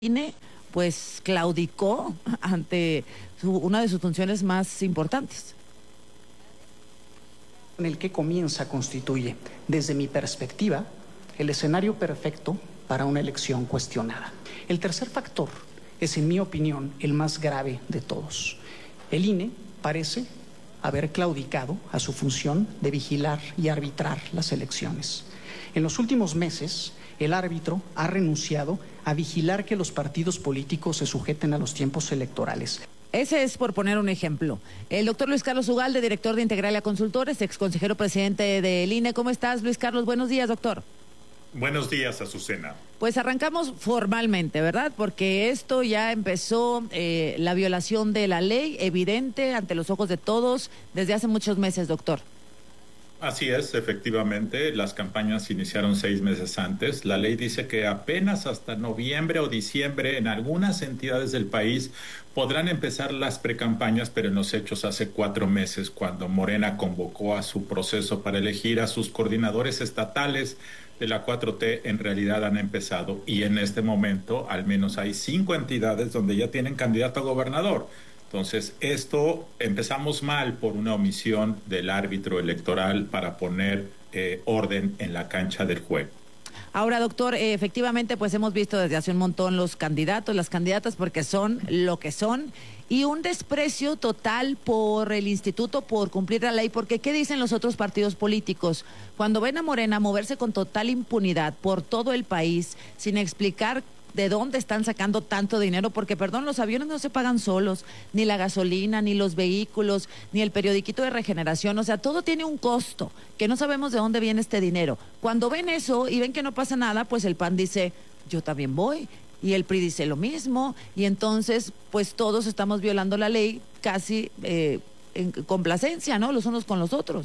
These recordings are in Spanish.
INE pues claudicó ante una de sus funciones más importantes. En el que comienza constituye, desde mi perspectiva, el escenario perfecto para una elección cuestionada. El tercer factor es, en mi opinión, el más grave de todos. El INE parece haber claudicado a su función de vigilar y arbitrar las elecciones. En los últimos meses, el árbitro ha renunciado a vigilar que los partidos políticos se sujeten a los tiempos electorales. Ese es por poner un ejemplo. El doctor Luis Carlos Ugalde, director de Integralia Consultores, exconsejero presidente del INE. ¿Cómo estás, Luis Carlos? Buenos días, doctor. Buenos días, Azucena. Pues arrancamos formalmente, ¿verdad? Porque esto ya empezó, la violación de la ley, evidente ante los ojos de todos, desde hace muchos meses, doctor. Así es, efectivamente, las campañas iniciaron 6 meses antes. La ley dice que apenas hasta noviembre o diciembre en algunas entidades del país podrán empezar las precampañas, pero en los hechos hace 4 meses, cuando Morena convocó a su proceso para elegir a sus coordinadores estatales de la 4T, en realidad han empezado. Y en este momento, al menos hay 5 entidades donde ya tienen candidato a gobernador. Entonces, esto empezamos mal por una omisión del árbitro electoral para poner orden en la cancha del juego. Ahora, doctor, efectivamente, pues hemos visto desde hace un montón los candidatos, las candidatas, porque son lo que son, y un desprecio total por el instituto, por cumplir la ley, porque ¿qué dicen los otros partidos políticos? Cuando ven a Morena moverse con total impunidad por todo el país, sin explicar de dónde están sacando tanto dinero, porque perdón, los aviones no se pagan solos, ni la gasolina, ni los vehículos, ni el periodiquito de Regeneración, o sea, todo tiene un costo, que no sabemos de dónde viene este dinero. Cuando ven eso y ven que no pasa nada, pues el PAN dice, yo también voy, y el PRI dice lo mismo, y entonces, pues todos estamos violando la ley casi en complacencia, ¿no? Los unos con los otros.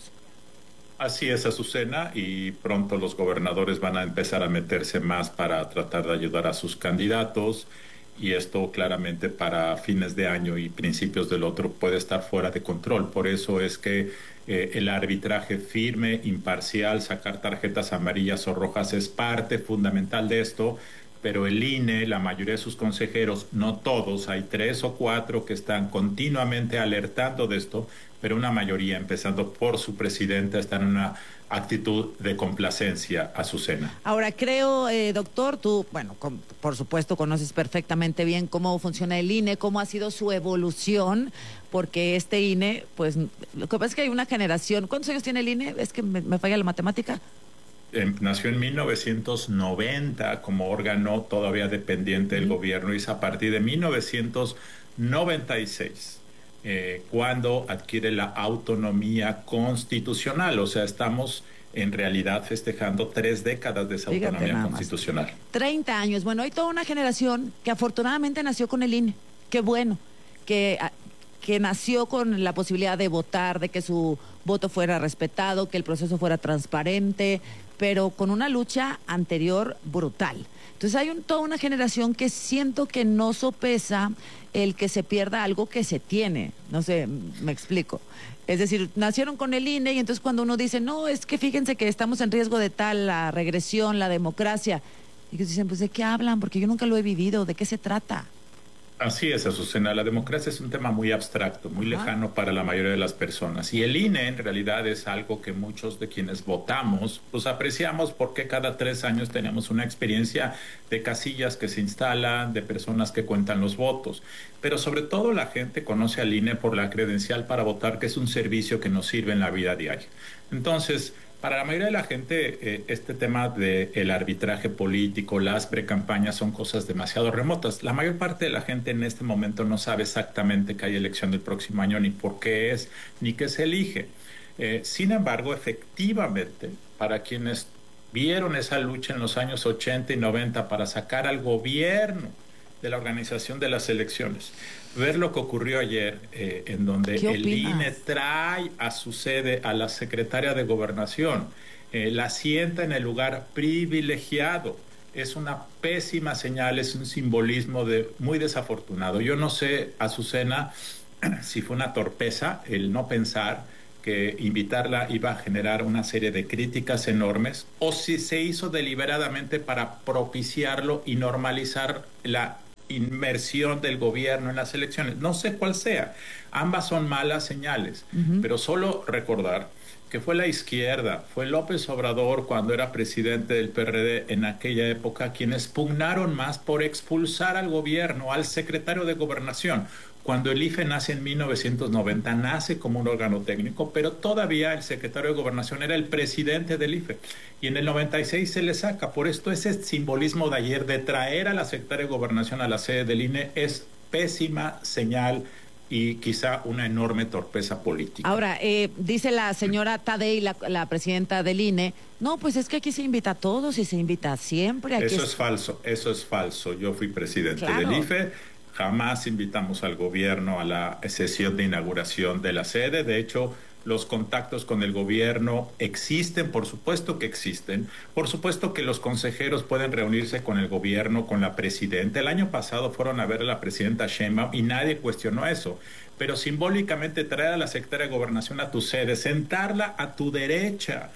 Así es, Azucena, y pronto los gobernadores van a empezar a meterse más para tratar de ayudar a sus candidatos, y esto claramente para fines de año y principios del otro puede estar fuera de control. Por eso es que el arbitraje firme, imparcial, sacar tarjetas amarillas o rojas es parte fundamental de esto, pero el INE, la mayoría de sus consejeros, no todos, hay 3 o 4 que están continuamente alertando de esto, pero una mayoría, empezando por su presidenta, está en una actitud de complacencia, Azucena. Ahora, creo, doctor, tú, bueno, por supuesto conoces perfectamente bien cómo funciona el INE, cómo ha sido su evolución, porque este INE, pues, lo que pasa es que hay una generación. ¿Cuántos años tiene el INE? Es que me falla la matemática. Nació en 1990 como órgano todavía dependiente del gobierno, y es a partir de 1996 cuando adquiere la autonomía constitucional. O sea, estamos en realidad festejando 3 décadas de esa autonomía constitucional. 30 años. Bueno, hay toda una generación que afortunadamente nació con el INE. Qué bueno que nació con la posibilidad de votar, de que su voto fuera respetado, que el proceso fuera transparente, pero con una lucha anterior brutal. Entonces hay toda una generación que siento que no sopesa el que se pierda algo que se tiene. No sé, me explico. Es decir, nacieron con el INE y entonces cuando uno dice, no, es que fíjense que estamos en riesgo de tal, la regresión, la democracia, y ellos dicen, pues ¿de qué hablan? Porque yo nunca lo he vivido, ¿de qué se trata? Así es, Azucena. La democracia es un tema muy abstracto, muy lejano para la mayoría de las personas. Y el INE en realidad es algo que muchos de quienes votamos, pues apreciamos, porque cada 3 años tenemos una experiencia de casillas que se instalan, de personas que cuentan los votos. Pero sobre todo la gente conoce al INE por la credencial para votar, que es un servicio que nos sirve en la vida diaria. Entonces, para la mayoría de la gente, este tema del arbitraje político, las precampañas, son cosas demasiado remotas. La mayor parte de la gente en este momento no sabe exactamente que hay elección del próximo año, ni por qué es, ni qué se elige. Sin embargo, efectivamente, para quienes vieron esa lucha en los años 80 y 90 para sacar al gobierno de la organización de las elecciones, ver lo que ocurrió ayer, en donde el INE trae a su sede a la secretaria de Gobernación, la sienta en el lugar privilegiado, es una pésima señal, es un simbolismo muy desafortunado. Yo no sé, Azucena, si fue una torpeza el no pensar que invitarla iba a generar una serie de críticas enormes, o si se hizo deliberadamente para propiciarlo y normalizar la inmersión del gobierno en las elecciones. No sé cuál sea. Ambas son malas señales, pero solo recordar que fue la izquierda, fue López Obrador cuando era presidente del PRD en aquella época quienes pugnaron más por expulsar al gobierno, al secretario de Gobernación. Cuando el IFE nace en 1990, nace como un órgano técnico, pero todavía el secretario de Gobernación era el presidente del IFE. Y en el 96 se le saca. Por esto ese simbolismo de ayer de traer a la secretaria de Gobernación a la sede del INE es pésima señal y quizá una enorme torpeza política. Ahora, dice la señora Tadei, la presidenta del INE, no, pues es que aquí se invita a todos y se invita siempre. Eso es falso, eso es falso. Yo fui presidente del IFE, jamás invitamos al gobierno a la sesión de inauguración de la sede. De hecho, los contactos con el gobierno existen, por supuesto que existen. Por supuesto que los consejeros pueden reunirse con el gobierno, con la presidenta. El año pasado fueron a ver a la presidenta Sheinbaum y nadie cuestionó eso. Pero simbólicamente traer a la secretaria de Gobernación a tu sede, sentarla a tu derecha,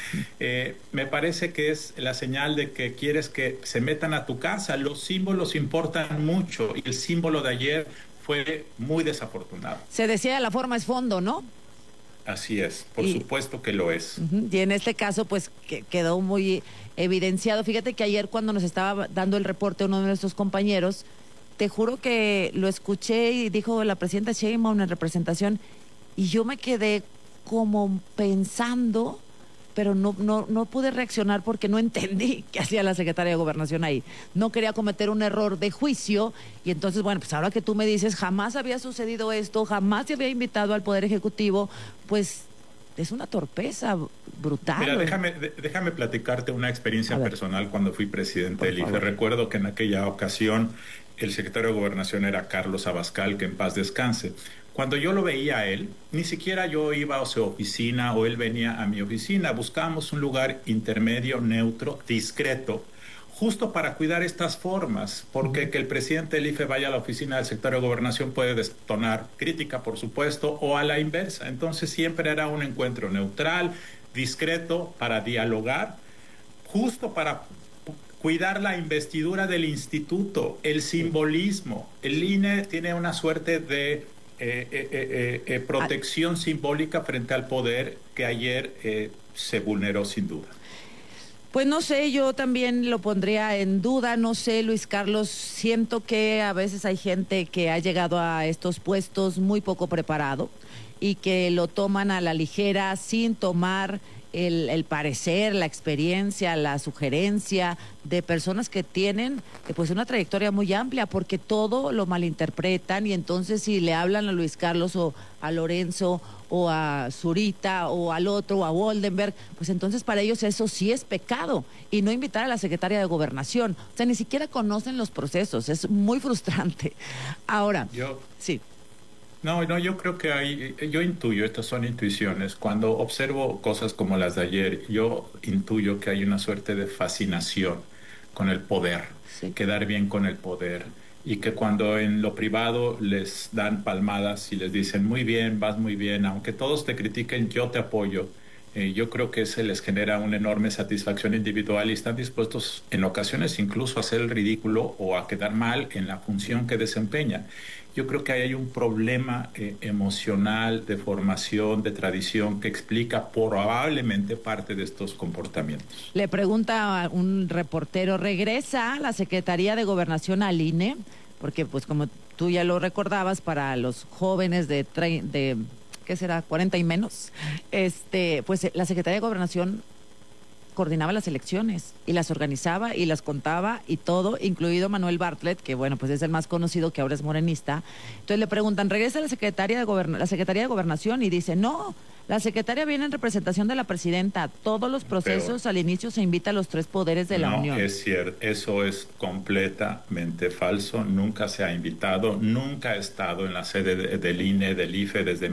me parece que es la señal de que quieres que se metan a tu casa. Los símbolos importan mucho y el símbolo de ayer fue muy desafortunado. Se decía la forma es fondo, ¿no? Así es, por supuesto que lo es. Y en este caso, pues, quedó muy evidenciado. Fíjate que ayer cuando nos estaba dando el reporte uno de nuestros compañeros, te juro que lo escuché y dijo la presidenta Sheinbaum en representación, y yo me quedé como pensando, pero no pude reaccionar porque no entendí qué hacía la secretaria de Gobernación ahí. No quería cometer un error de juicio y entonces, bueno, pues ahora que tú me dices, jamás había sucedido esto, jamás se había invitado al Poder Ejecutivo, pues es una torpeza brutal. Mira, déjame platicarte una experiencia personal cuando fui presidente del IFE. Recuerdo que en aquella ocasión el secretario de Gobernación era Carlos Abascal, que en paz descanse. Cuando yo lo veía a él, ni siquiera yo iba a su oficina o él venía a mi oficina. Buscábamos un lugar intermedio, neutro, discreto, justo para cuidar estas formas, porque que el presidente del IFE vaya a la oficina del secretario de Gobernación puede detonar crítica, por supuesto, o a la inversa. Entonces siempre era un encuentro neutral, discreto, para dialogar, justo para cuidar la investidura del instituto, el simbolismo. El INE tiene una suerte de protección simbólica frente al poder que ayer se vulneró sin duda. Pues no sé, yo también lo pondría en duda, no sé, Luis Carlos, siento que a veces hay gente que ha llegado a estos puestos muy poco preparado y que lo toman a la ligera sin tomar el parecer, la experiencia, la sugerencia de personas que tienen pues una trayectoria muy amplia, porque todo lo malinterpretan y entonces si le hablan a Luis Carlos o a Lorenzo o a Zurita o al otro o a Woldenberg, pues entonces para ellos eso sí es pecado y no invitar a la secretaria de Gobernación. O sea, ni siquiera conocen los procesos, es muy frustrante. Ahora, sí. No, yo creo que yo intuyo, estas son intuiciones. Cuando observo cosas como las de ayer, yo intuyo que hay una suerte de fascinación con el poder, quedar bien con el poder. Y que cuando en lo privado les dan palmadas y les dicen, muy bien, vas muy bien, aunque todos te critiquen, yo te apoyo. Yo creo que se les genera una enorme satisfacción individual y están dispuestos en ocasiones incluso a hacer el ridículo o a quedar mal en la función que desempeñan. Yo creo que ahí hay un problema emocional, de formación, de tradición, que explica probablemente parte de estos comportamientos. Le pregunta a un reportero, ¿regresa la Secretaría de Gobernación al INE? Porque pues como tú ya lo recordabas, para los jóvenes de ¿qué será? 40 y menos, pues la Secretaría de Gobernación coordinaba las elecciones y las organizaba y las contaba y todo, incluido Manuel Bartlett, que bueno, pues es el más conocido, que ahora es morenista. Entonces le preguntan, ¿regresa la Secretaría de Gobernación? Y dice, no, la secretaria viene en representación de la presidenta. Todos los procesos al inicio se invita a los tres poderes de la Unión. No, es cierto, eso es completamente falso. Nunca se ha invitado, nunca ha estado en la sede del INE, del IFE desde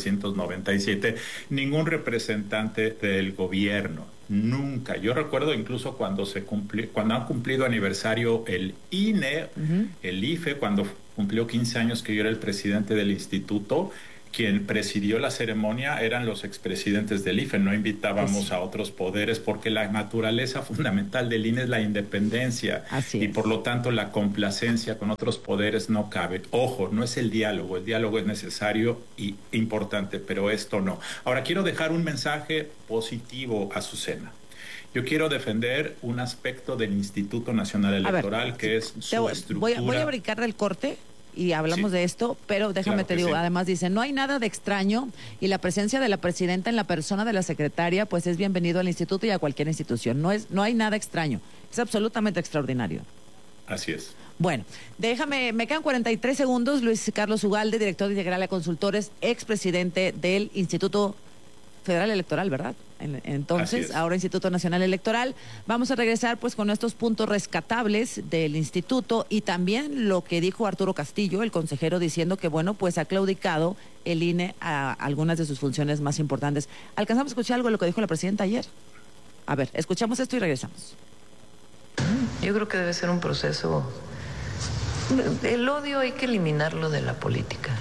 1997, ningún representante del gobierno. Nunca. Yo recuerdo incluso cuando han cumplido aniversario el INE, el IFE, cuando cumplió 15 años que yo era el presidente del instituto, quien presidió la ceremonia eran los expresidentes del IFE, no invitábamos a otros poderes porque la naturaleza fundamental del INE es la independencia y por lo tanto la complacencia con otros poderes no cabe. Ojo, no es el diálogo es necesario y importante, pero esto no. Ahora quiero dejar un mensaje positivo a Azucena. Yo quiero defender un aspecto del Instituto Nacional Electoral que es su estructura. Voy a brincar del corte y hablamos de esto, pero déjame te digo, además dice, no hay nada de extraño y la presencia de la presidenta en la persona de la secretaria, pues es bienvenido al instituto y a cualquier institución. No hay nada extraño, es absolutamente extraordinario. Así es. Bueno, me quedan 43 segundos. Luis Carlos Ugalde, director de Integral a Consultores, expresidente del Instituto Federal Electoral, ¿verdad? Entonces, ahora Instituto Nacional Electoral. Vamos a regresar pues con estos puntos rescatables del instituto y también lo que dijo Arturo Castillo, el consejero, diciendo que bueno, pues ha claudicado el INE a algunas de sus funciones más importantes. ¿Alcanzamos a escuchar algo de lo que dijo la presidenta ayer? A ver, escuchamos esto y regresamos. Yo creo que debe ser un proceso. El odio hay que eliminarlo de la política.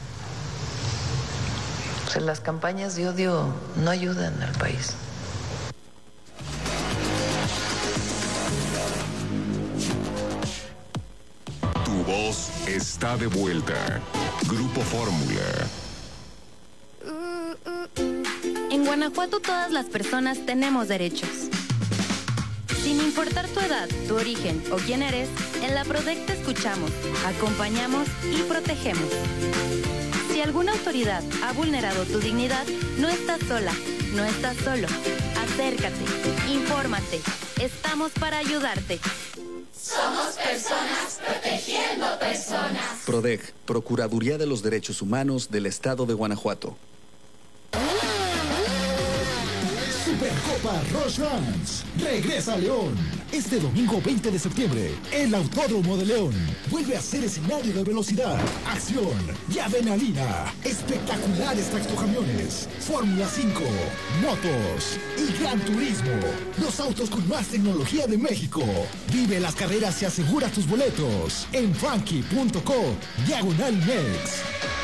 O sea, las campañas de odio no ayudan al país. Tu voz está de vuelta. Grupo Fórmula. En Guanajuato todas las personas tenemos derechos. Sin importar tu edad, tu origen o quién eres, en la PRODEC te escuchamos, acompañamos y protegemos. Si alguna autoridad ha vulnerado tu dignidad, no estás sola, no estás solo. Acércate, infórmate, estamos para ayudarte. Somos personas protegiendo personas. PRODEC, Procuraduría de los Derechos Humanos del Estado de Guanajuato. Supercopa Rush Rams regresa a León. Este domingo 20 de septiembre, el Autódromo de León vuelve a ser escenario de velocidad, acción y adrenalina. Espectaculares tractocamiones, Fórmula 5, motos y Gran Turismo. Los autos con más tecnología de México. Vive las carreras y asegura tus boletos en funky.co/Mex.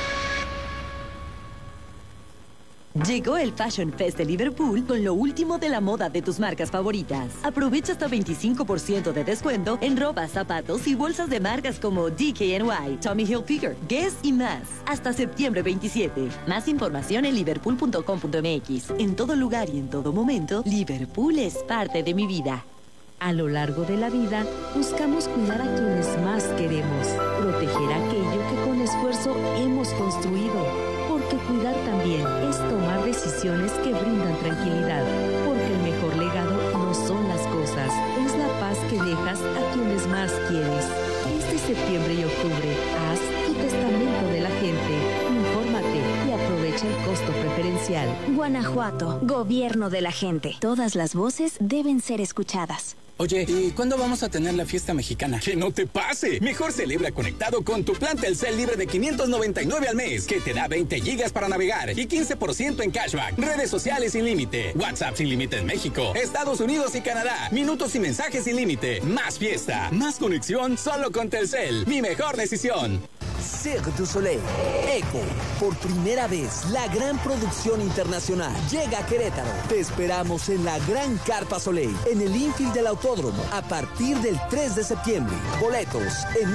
Llegó el Fashion Fest de Liverpool con lo último de la moda de tus marcas favoritas. Aprovecha hasta 25% de descuento en ropa, zapatos y bolsas de marcas como DKNY, Tommy Hilfiger, Guess y más. Hasta septiembre 27. Más información en liverpool.com.mx. En todo lugar y en todo momento, Liverpool es parte de mi vida. A lo largo de la vida, buscamos cuidar a quienes más queremos, proteger aquello que con esfuerzo hemos construido. Porque cuidar también es tomar decisiones que brindan tranquilidad. Porque el mejor legado no son las cosas, es la paz que dejas a quienes más quieres. Este septiembre y octubre, haz tu testamento de la gente. Infórmate y aprovecha el costo preferencial. Guanajuato, gobierno de la gente. Todas las voces deben ser escuchadas. Oye, ¿y cuándo vamos a tener la fiesta mexicana? ¡Que no te pase! Mejor celebra conectado con tu plan Telcel libre de 599 al mes, que te da 20 gigas para navegar y 15% en cashback. Redes sociales sin límite, WhatsApp sin límite en México, Estados Unidos y Canadá, minutos y mensajes sin límite. Más fiesta, más conexión solo con Telcel. Mi mejor decisión. Cirque du Soleil, ECO, por primera vez, la gran producción internacional llega a Querétaro. Te esperamos en la Gran Carpa Soleil, en el infield del Autódromo, a partir del 3 de septiembre. Boletos en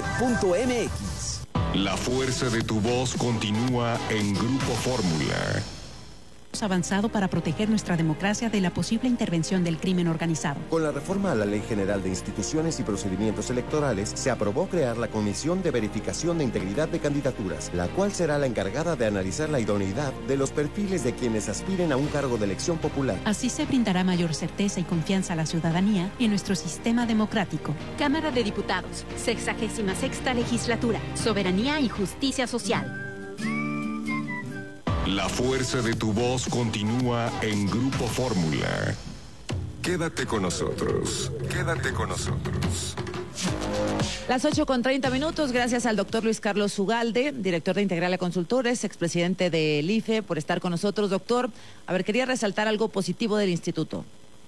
eticket.mx. La fuerza de tu voz continúa en Grupo Fórmula. Avanzado para proteger nuestra democracia de la posible intervención del crimen organizado. Con la reforma a la Ley General de Instituciones y Procedimientos Electorales, se aprobó crear la Comisión de Verificación de Integridad de Candidaturas, la cual será la encargada de analizar la idoneidad de los perfiles de quienes aspiren a un cargo de elección popular. Así se brindará mayor certeza y confianza a la ciudadanía en nuestro sistema democrático. Cámara de Diputados, 66ª Legislatura, Soberanía y Justicia Social. La fuerza de tu voz continúa en Grupo Fórmula. Quédate con nosotros. Quédate con nosotros. Las 8:30, gracias al doctor Luis Carlos Ugalde, director de Integral a Consultores, expresidente del IFE, por estar con nosotros. Doctor, a ver, quería resaltar algo positivo del instituto.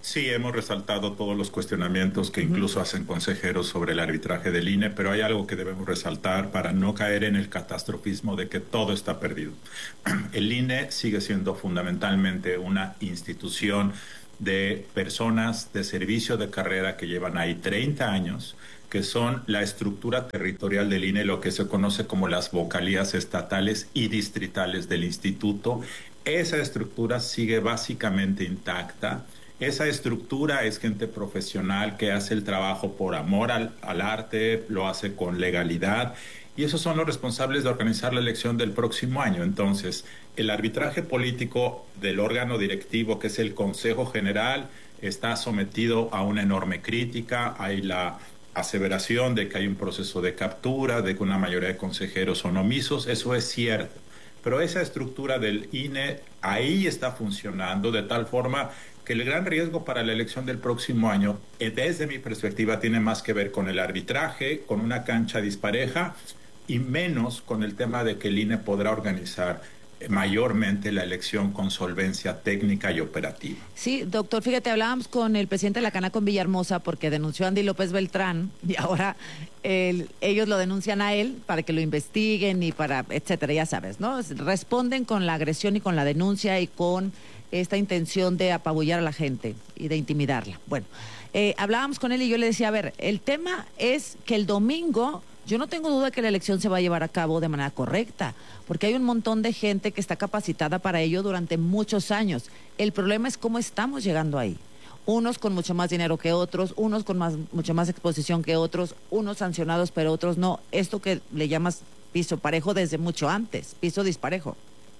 Sí, hemos resaltado todos los cuestionamientos que incluso hacen consejeros sobre el arbitraje del INE, pero hay algo que debemos resaltar para no caer en el catastrofismo de que todo está perdido. El INE sigue siendo fundamentalmente una institución de personas de servicio de carrera que llevan ahí 30 años, que son la estructura territorial del INE, lo que se conoce como las vocalías estatales y distritales del instituto. Esa estructura sigue básicamente intacta. Esa estructura es gente profesional que hace el trabajo por amor al arte, lo hace con legalidad, y esos son los responsables de organizar la elección del próximo año. Entonces, el arbitraje político del órgano directivo, que es el Consejo General, está sometido a una enorme crítica. Hay la aseveración de que hay un proceso de captura, de que una mayoría de consejeros son omisos. Eso es cierto. Pero esa estructura del INE ahí está funcionando de tal forma que el gran riesgo para la elección del próximo año, desde mi perspectiva, tiene más que ver con el arbitraje, con una cancha dispareja, y menos con el tema de que el INE podrá organizar mayormente la elección con solvencia técnica y operativa. Sí, doctor, fíjate, hablábamos con el presidente de la Canaco en Villahermosa porque denunció a Andy López Beltrán y ahora ellos lo denuncian a él para que lo investiguen y para, etcétera, ya sabes, ¿no? Responden con la agresión y con la denuncia y con esta intención de apabullar a la gente y de intimidarla. Bueno, hablábamos con él y yo le decía, a ver, el tema es que el domingo yo no tengo duda que la elección se va a llevar a cabo de manera correcta, porque hay un montón de gente que está capacitada para ello durante muchos años. El problema es cómo estamos llegando ahí. Unos con mucho más dinero que otros, unos con mucha más exposición que otros, unos sancionados pero otros no. Esto que le llamas piso parejo desde mucho antes, piso disparejo.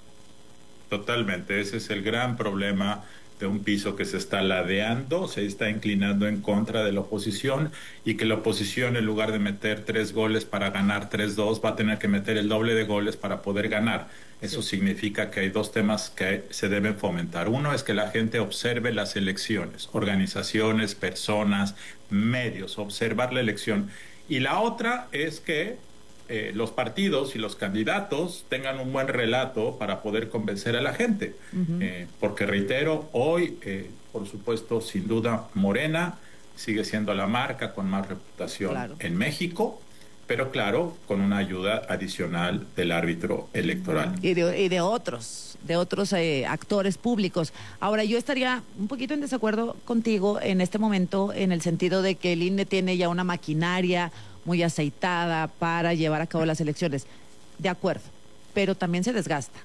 Totalmente, ese es el gran problema de un piso que se está ladeando, se está inclinando en contra de la oposición, y que la oposición, en lugar de meter 3 goles para ganar 3-2, va a tener que meter el doble de goles para poder ganar. Eso significa que hay 2 temas que se deben fomentar. Uno es que la gente observe las elecciones, organizaciones, personas, medios, observar la elección. Y la otra es que los partidos y los candidatos tengan un buen relato para poder convencer a la gente. Porque reitero, hoy, por supuesto, sin duda, Morena sigue siendo la marca con más reputación en México, pero claro, con una ayuda adicional del árbitro electoral. Y de otros actores públicos. Ahora, yo estaría un poquito en desacuerdo contigo en este momento, en el sentido de que el INE tiene ya una maquinaria muy aceitada para llevar a cabo las elecciones. De acuerdo, pero también se desgasta.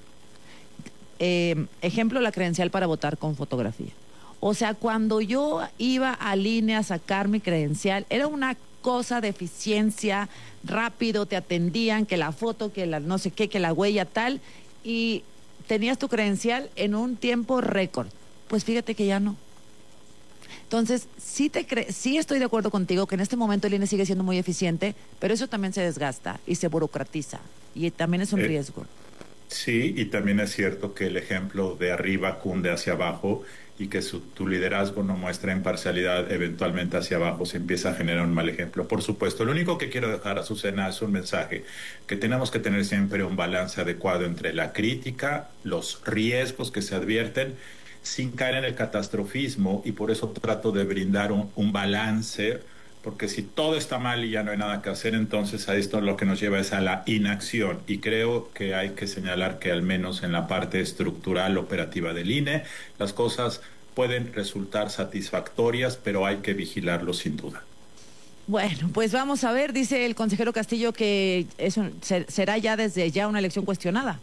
Ejemplo, la credencial para votar con fotografía. O sea, cuando yo iba al INE a sacar mi credencial, era una cosa de eficiencia, rápido, te atendían, que la foto, que la no sé qué, que la huella tal, y tenías tu credencial en un tiempo récord. Pues fíjate que ya no. Entonces, sí estoy de acuerdo contigo que en este momento el INE sigue siendo muy eficiente, pero eso también se desgasta y se burocratiza, y también es un riesgo. Sí, y también es cierto que el ejemplo de arriba cunde hacia abajo, y que tu liderazgo no muestra imparcialidad eventualmente hacia abajo, se empieza a generar un mal ejemplo. Por supuesto, lo único que quiero dejar, Azucena, es un mensaje, que tenemos que tener siempre un balance adecuado entre la crítica, los riesgos que se advierten, sin caer en el catastrofismo, y por eso trato de brindar un balance, porque si todo está mal y ya no hay nada que hacer, entonces a esto lo que nos lleva es a la inacción, y creo que hay que señalar que al menos en la parte estructural operativa del INE, las cosas pueden resultar satisfactorias, pero hay que vigilarlo sin duda. Bueno, pues vamos a ver, dice el consejero Castillo que eso será ya desde ya una elección cuestionada.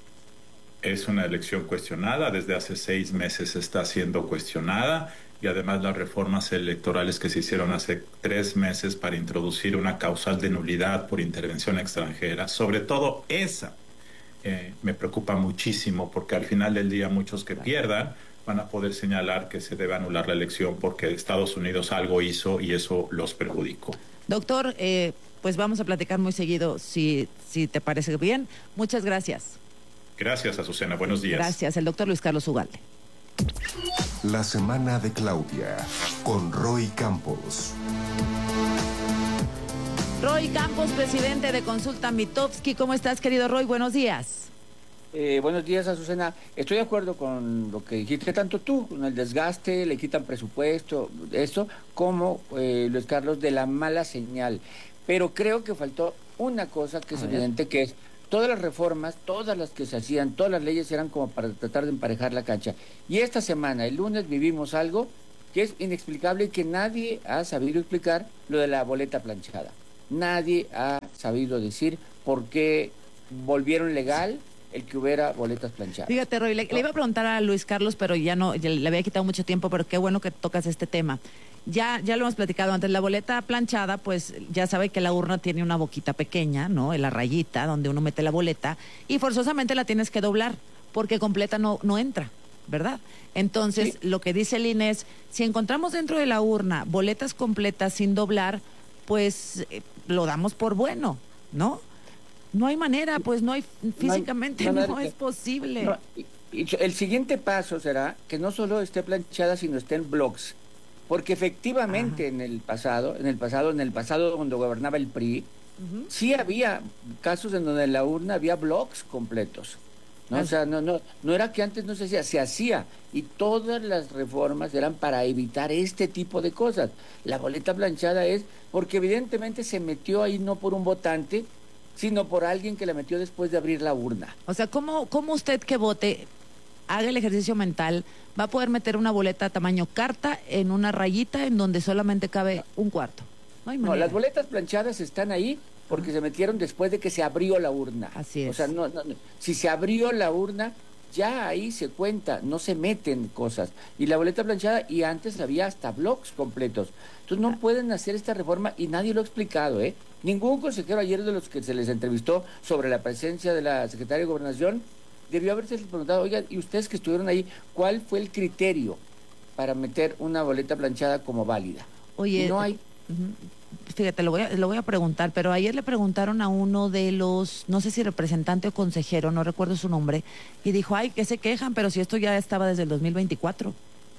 Es una elección cuestionada, desde hace 6 meses está siendo cuestionada, y además las reformas electorales que se hicieron hace 3 meses para introducir una causal de nulidad por intervención extranjera, sobre todo esa, me preocupa muchísimo, porque al final del día muchos que pierdan van a poder señalar que se debe anular la elección porque Estados Unidos algo hizo y eso los perjudicó. Doctor, pues vamos a platicar muy seguido, si te parece bien. Muchas gracias. Gracias, Azucena. Buenos días. Gracias. El doctor Luis Carlos Ugalde. La semana de Claudia, con Roy Campos. Roy Campos, presidente de Consulta Mitofsky. ¿Cómo estás, querido Roy? Buenos días. Buenos días, Azucena. Estoy de acuerdo con lo que dijiste tanto tú, con el desgaste, le quitan presupuesto, eso, como Luis Carlos, de la mala señal. Pero creo que faltó una cosa que es evidente, que es todas las reformas, todas las que se hacían, todas las leyes eran como para tratar de emparejar la cancha. Y esta semana, el lunes, vivimos algo que es inexplicable y que nadie ha sabido explicar, lo de la boleta planchada. Nadie ha sabido decir por qué volvieron legal el que hubiera boletas planchadas. Fíjate, Roy, le iba a preguntar a Luis Carlos, pero ya le había quitado mucho tiempo, pero qué bueno que tocas este tema. Ya lo hemos platicado antes, la boleta planchada, pues ya sabe que la urna tiene una boquita pequeña, ¿no? En la rayita donde uno mete la boleta, y forzosamente la tienes que doblar, porque completa no entra, ¿verdad? Entonces, lo que dice el INE es, si encontramos dentro de la urna boletas completas sin doblar, pues lo damos por bueno, ¿no? No hay manera, pues no hay, físicamente no es posible. Y el siguiente paso será que no solo esté planchada, sino esté en blocks. Porque efectivamente en el pasado cuando gobernaba el PRI, sí había casos en donde en la urna había blocks completos. ¿No? O sea, no era que antes no se hacía, se hacía. Y todas las reformas eran para evitar este tipo de cosas. La boleta planchada es porque evidentemente se metió ahí no por un votante, sino por alguien que la metió después de abrir la urna. O sea, ¿cómo usted que vote, haga el ejercicio mental, va a poder meter una boleta tamaño carta en una rayita en donde solamente cabe un cuarto? No hay manera. No, las boletas planchadas están ahí porque se metieron después de que se abrió la urna. Así es. O sea, si se abrió la urna, ya ahí se cuenta, no se meten cosas. Y la boleta planchada, y antes había hasta blocks completos. Entonces no pueden hacer esta reforma y nadie lo ha explicado, ¿eh? Ningún consejero ayer de los que se les entrevistó sobre la presencia de la secretaria de Gobernación debió haberse preguntado, oigan, y ustedes que estuvieron ahí, ¿cuál fue el criterio para meter una boleta planchada como válida? Oye, no hay. Fíjate, lo voy a preguntar, pero ayer le preguntaron a uno de los, no sé si representante o consejero, no recuerdo su nombre, y dijo, ay, que se quejan, pero si esto ya estaba desde el 2024.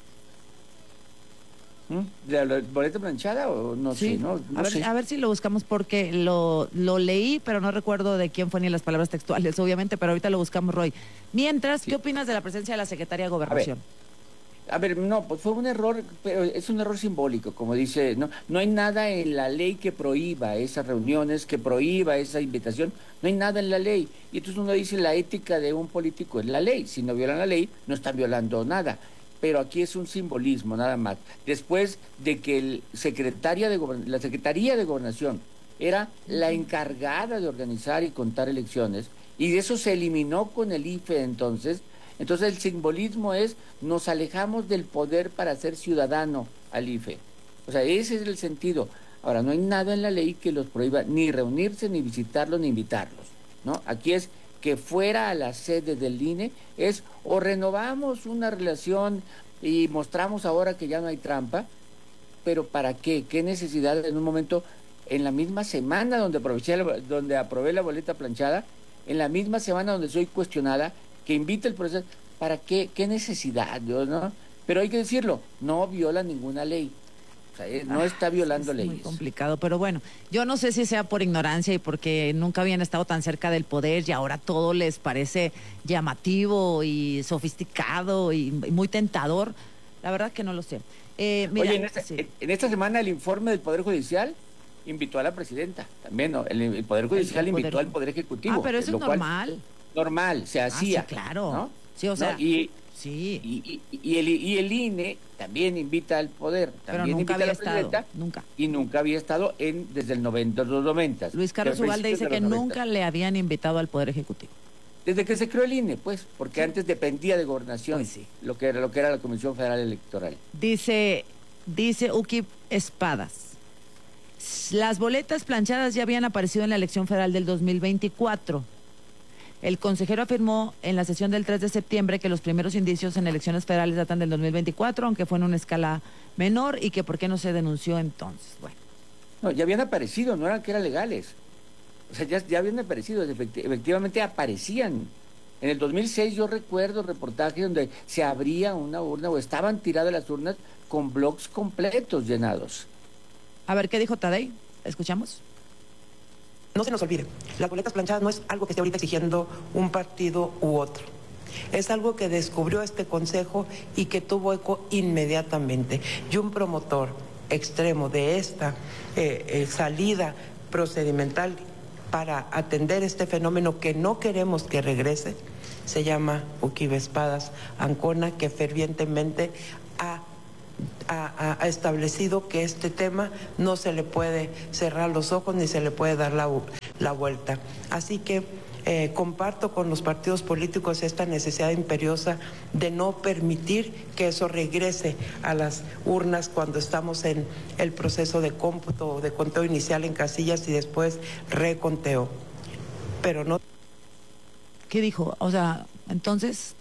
¿De la boleta planchada o no sí. sé? No sé. A ver si lo buscamos porque lo leí, pero no recuerdo de quién fue ni las palabras textuales, obviamente, pero ahorita lo buscamos, Roy. Mientras, ¿qué opinas de la presencia de la Secretaría de Gobernación? A ver, no, pues fue un error, pero es un error simbólico, como dice, no hay nada en la ley que prohíba esas reuniones, que prohíba esa invitación, no hay nada en la ley. Y entonces uno dice, la ética de un político es la ley, si no violan la ley, no están violando nada. Pero aquí es un simbolismo, nada más. Después de que la Secretaría de Gobernación era la encargada de organizar y contar elecciones, y de eso se eliminó con el IFE entonces el simbolismo es, nos alejamos del poder para ser ciudadano al IFE. O sea, ese es el sentido. Ahora, no hay nada en la ley que los prohíba ni reunirse, ni visitarlos, ni invitarlos, ¿no? Aquí es que fuera a la sede del INE es o renovamos una relación y mostramos ahora que ya no hay trampa, pero ¿para qué? ¿Qué necesidad en un momento, en la misma semana donde aprobé la boleta planchada, en la misma semana donde soy cuestionada, que invite el proceso, ¿para qué? ¿Qué necesidad? ¿No? Pero hay que decirlo, no viola ninguna ley. O sea, no está violando leyes. Es muy complicado, pero bueno, yo no sé si sea por ignorancia y porque nunca habían estado tan cerca del poder y ahora todo les parece llamativo y sofisticado y muy tentador. La verdad que no lo sé. Mira, oye, en esta semana el informe del Poder Judicial invitó a la presidenta también, ¿no? El Poder Judicial invitó al Poder Ejecutivo. Ah, pero eso es normal. Normal, se hacía. Sí, claro. ¿no? Sí, o sea, ¿no? Y el INE también invita al poder, también invita a la presidenta, nunca. Y nunca había estado desde los 90. Luis Carlos Ugalde dice que nunca le habían invitado al Poder Ejecutivo. Desde que se creó el INE, pues, porque antes dependía de Gobernación, pues sí. lo que era la Comisión Federal Electoral. Dice Ukip Espadas. Las boletas planchadas ya habían aparecido en la elección federal del 2024. El consejero afirmó en la sesión del 3 de septiembre que los primeros indicios en elecciones federales datan del 2024, aunque fue en una escala menor, y que por qué no se denunció entonces. Bueno. No, ya habían aparecido, no eran que eran legales. O sea, ya habían aparecido, efectivamente aparecían. En el 2006 yo recuerdo reportajes donde se abría una urna o estaban tiradas las urnas con blocks completos llenados. A ver, ¿qué dijo Tadei? ¿Escuchamos? No se nos olvide, las boletas planchadas no es algo que esté ahorita exigiendo un partido u otro. Es algo que descubrió este Consejo y que tuvo eco inmediatamente. Y un promotor extremo de esta salida procedimental para atender este fenómeno que no queremos que regrese, se llama Uquibe Espadas Ancona, que fervientemente ha establecido que este tema no se le puede cerrar los ojos ni se le puede dar la vuelta. Así que comparto con los partidos políticos esta necesidad imperiosa de no permitir que eso regrese a las urnas cuando estamos en el proceso de cómputo, de conteo inicial en casillas y después reconteo. Pero no... ¿Qué dijo? O sea, entonces...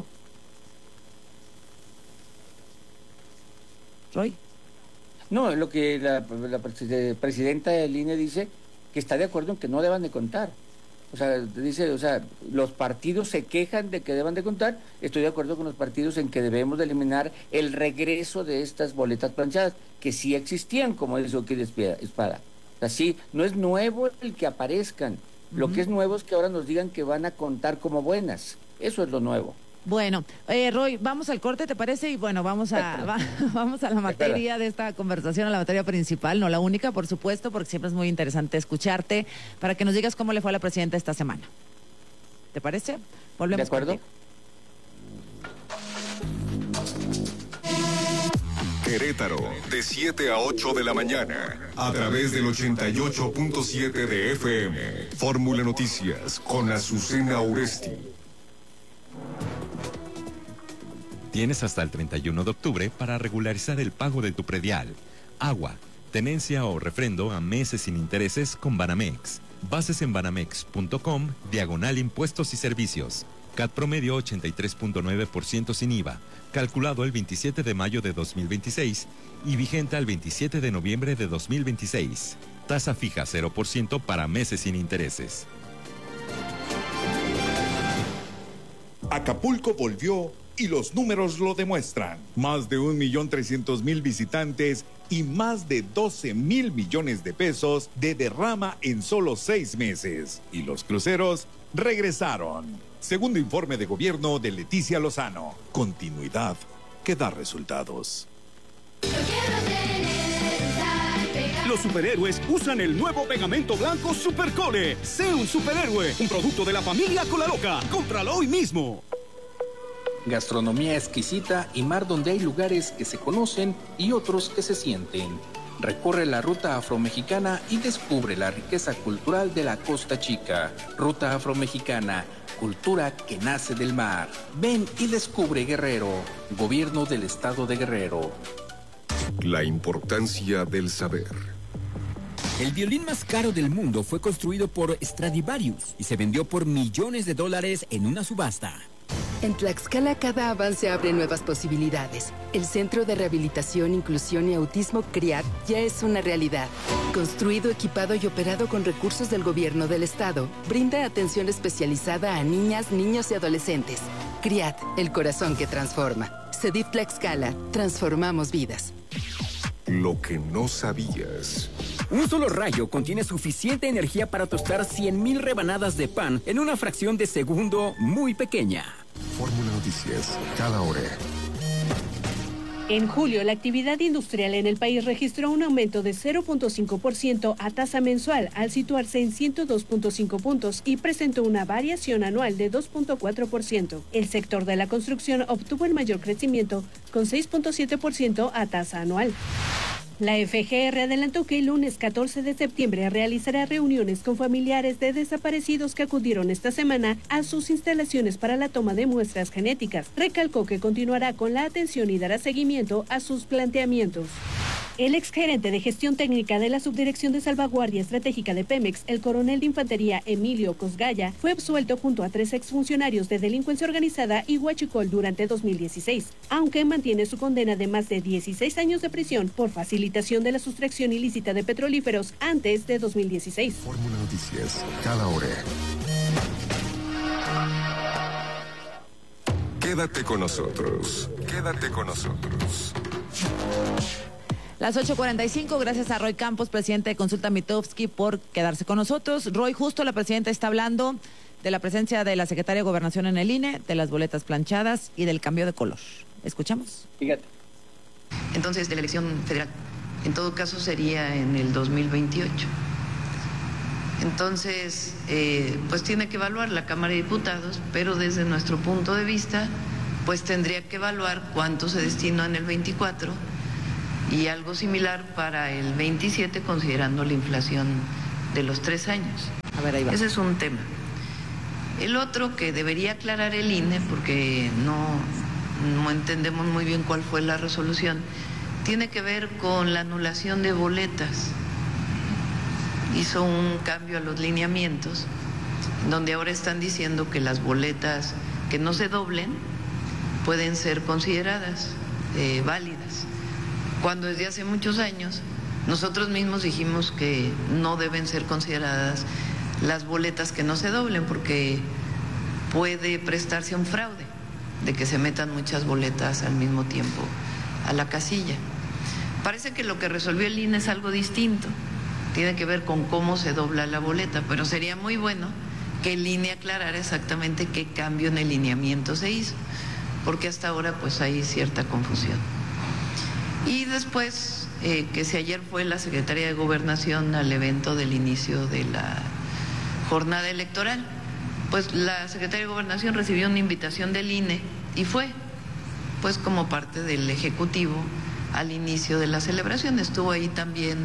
¿Roy? No, lo que la presidenta del INE dice, que está de acuerdo en que no deban de contar. O sea, dice, los partidos se quejan de que deban de contar. Estoy de acuerdo con los partidos en que debemos de eliminar el regreso de estas boletas planchadas, que sí existían, como dice aquí de Espada. O sea, sí, no es nuevo el que aparezcan. Lo que es nuevo es que ahora nos digan que van a contar como buenas. Eso es lo nuevo. Bueno, Roy, vamos al corte, ¿te parece? Y bueno, vamos a la materia de esta conversación, a la materia principal, no la única, por supuesto, porque siempre es muy interesante escucharte, para que nos digas cómo le fue a la presidenta esta semana. ¿Te parece? Volvemos. De acuerdo. Querétaro, de 7 a 8 de la mañana, a través del 88.7 de FM. Fórmula Noticias, con Azucena Uresti. Tienes hasta el 31 de octubre para regularizar el pago de tu predial, agua, tenencia o refrendo a meses sin intereses con Banamex. Bases en banamex.com/impuestos y servicios. CAT promedio 83.9% sin IVA, calculado el 27 de mayo de 2026 y vigente al 27 de noviembre de 2026. Tasa fija 0% para meses sin intereses. Acapulco volvió y los números lo demuestran. Más de 1.300.000 visitantes y más de 12.000 millones de pesos de derrama en solo 6 meses. Y los cruceros regresaron. Segundo informe de gobierno de Leticia Lozano. Continuidad que da resultados. Los superhéroes usan el nuevo pegamento blanco Supercole. Sé un superhéroe, un producto de la familia Colaloca. Cómpralo hoy mismo. Gastronomía exquisita y mar donde hay lugares que se conocen y otros que se sienten. Recorre la ruta afromexicana y descubre la riqueza cultural de la Costa Chica. Ruta afromexicana, cultura que nace del mar. Ven y descubre Guerrero. Gobierno del Estado de Guerrero. La importancia del saber. El violín más caro del mundo fue construido por Stradivarius y se vendió por millones de dólares en una subasta. En Tlaxcala cada avance abre nuevas posibilidades. El Centro de Rehabilitación, Inclusión y Autismo CRIAT ya es una realidad. Construido, equipado y operado con recursos del gobierno del estado, brinda atención especializada a niñas, niños y adolescentes. CRIAT, el corazón que transforma. CEDIF Tlaxcala, transformamos vidas. Lo que no sabías. Un solo rayo contiene suficiente energía para tostar 100,000 rebanadas de pan en una fracción de segundo muy pequeña. Fórmula Noticias, cada hora. En julio, la actividad industrial en el país registró un aumento de 0.5% a tasa mensual, al situarse en 102.5 puntos y presentó una variación anual de 2.4%. El sector de la construcción obtuvo el mayor crecimiento, con 6.7% a tasa anual. La FGR adelantó que el lunes 14 de septiembre realizará reuniones con familiares de desaparecidos que acudieron esta semana a sus instalaciones para la toma de muestras genéticas. Recalcó que continuará con la atención y dará seguimiento a sus planteamientos. El exgerente de gestión técnica de la Subdirección de Salvaguardia Estratégica de Pemex, el coronel de infantería Emilio Cosgaya, fue absuelto junto a 3 exfuncionarios de delincuencia organizada y huachicol durante 2016, aunque mantiene su condena de más de 16 años de prisión por facilitación de la sustracción ilícita de petrolíferos antes de 2016. Fórmula Noticias, cada hora. Quédate con nosotros. Quédate con nosotros. Las 8:45, gracias a Roy Campos, presidente de Consulta Mitofsky, por quedarse con nosotros. Roy, justo la presidenta está hablando de la presencia de la secretaria de Gobernación en el INE, de las boletas planchadas y del cambio de color. ¿Escuchamos? Fíjate. Entonces, de la elección federal, en todo caso sería en el 2028. Entonces, pues tiene que evaluar la Cámara de Diputados, pero desde nuestro punto de vista, pues tendría que evaluar cuánto se destinó en el 24 y algo similar para el 27, considerando la inflación de los 3 años. A ver, ahí va. Ese es un tema. El otro que debería aclarar el INE, porque no entendemos muy bien cuál fue la resolución, tiene que ver con la anulación de boletas. Hizo un cambio a los lineamientos, donde ahora están diciendo que las boletas que no se doblen pueden ser consideradas válidas, cuando desde hace muchos años nosotros mismos dijimos que no deben ser consideradas las boletas que no se doblen, porque puede prestarse a un fraude, de que se metan muchas boletas al mismo tiempo a la casilla. Parece que lo que resolvió el INE es algo distinto, tiene que ver con cómo se dobla la boleta, pero sería muy bueno que el INE aclarara exactamente qué cambio en el lineamiento se hizo, porque hasta ahora pues hay cierta confusión. Y después, que si ayer fue la Secretaría de Gobernación al evento del inicio de la jornada electoral, pues la Secretaría de Gobernación recibió una invitación del INE y fue, pues como parte del Ejecutivo al inicio de la celebración. Estuvo ahí también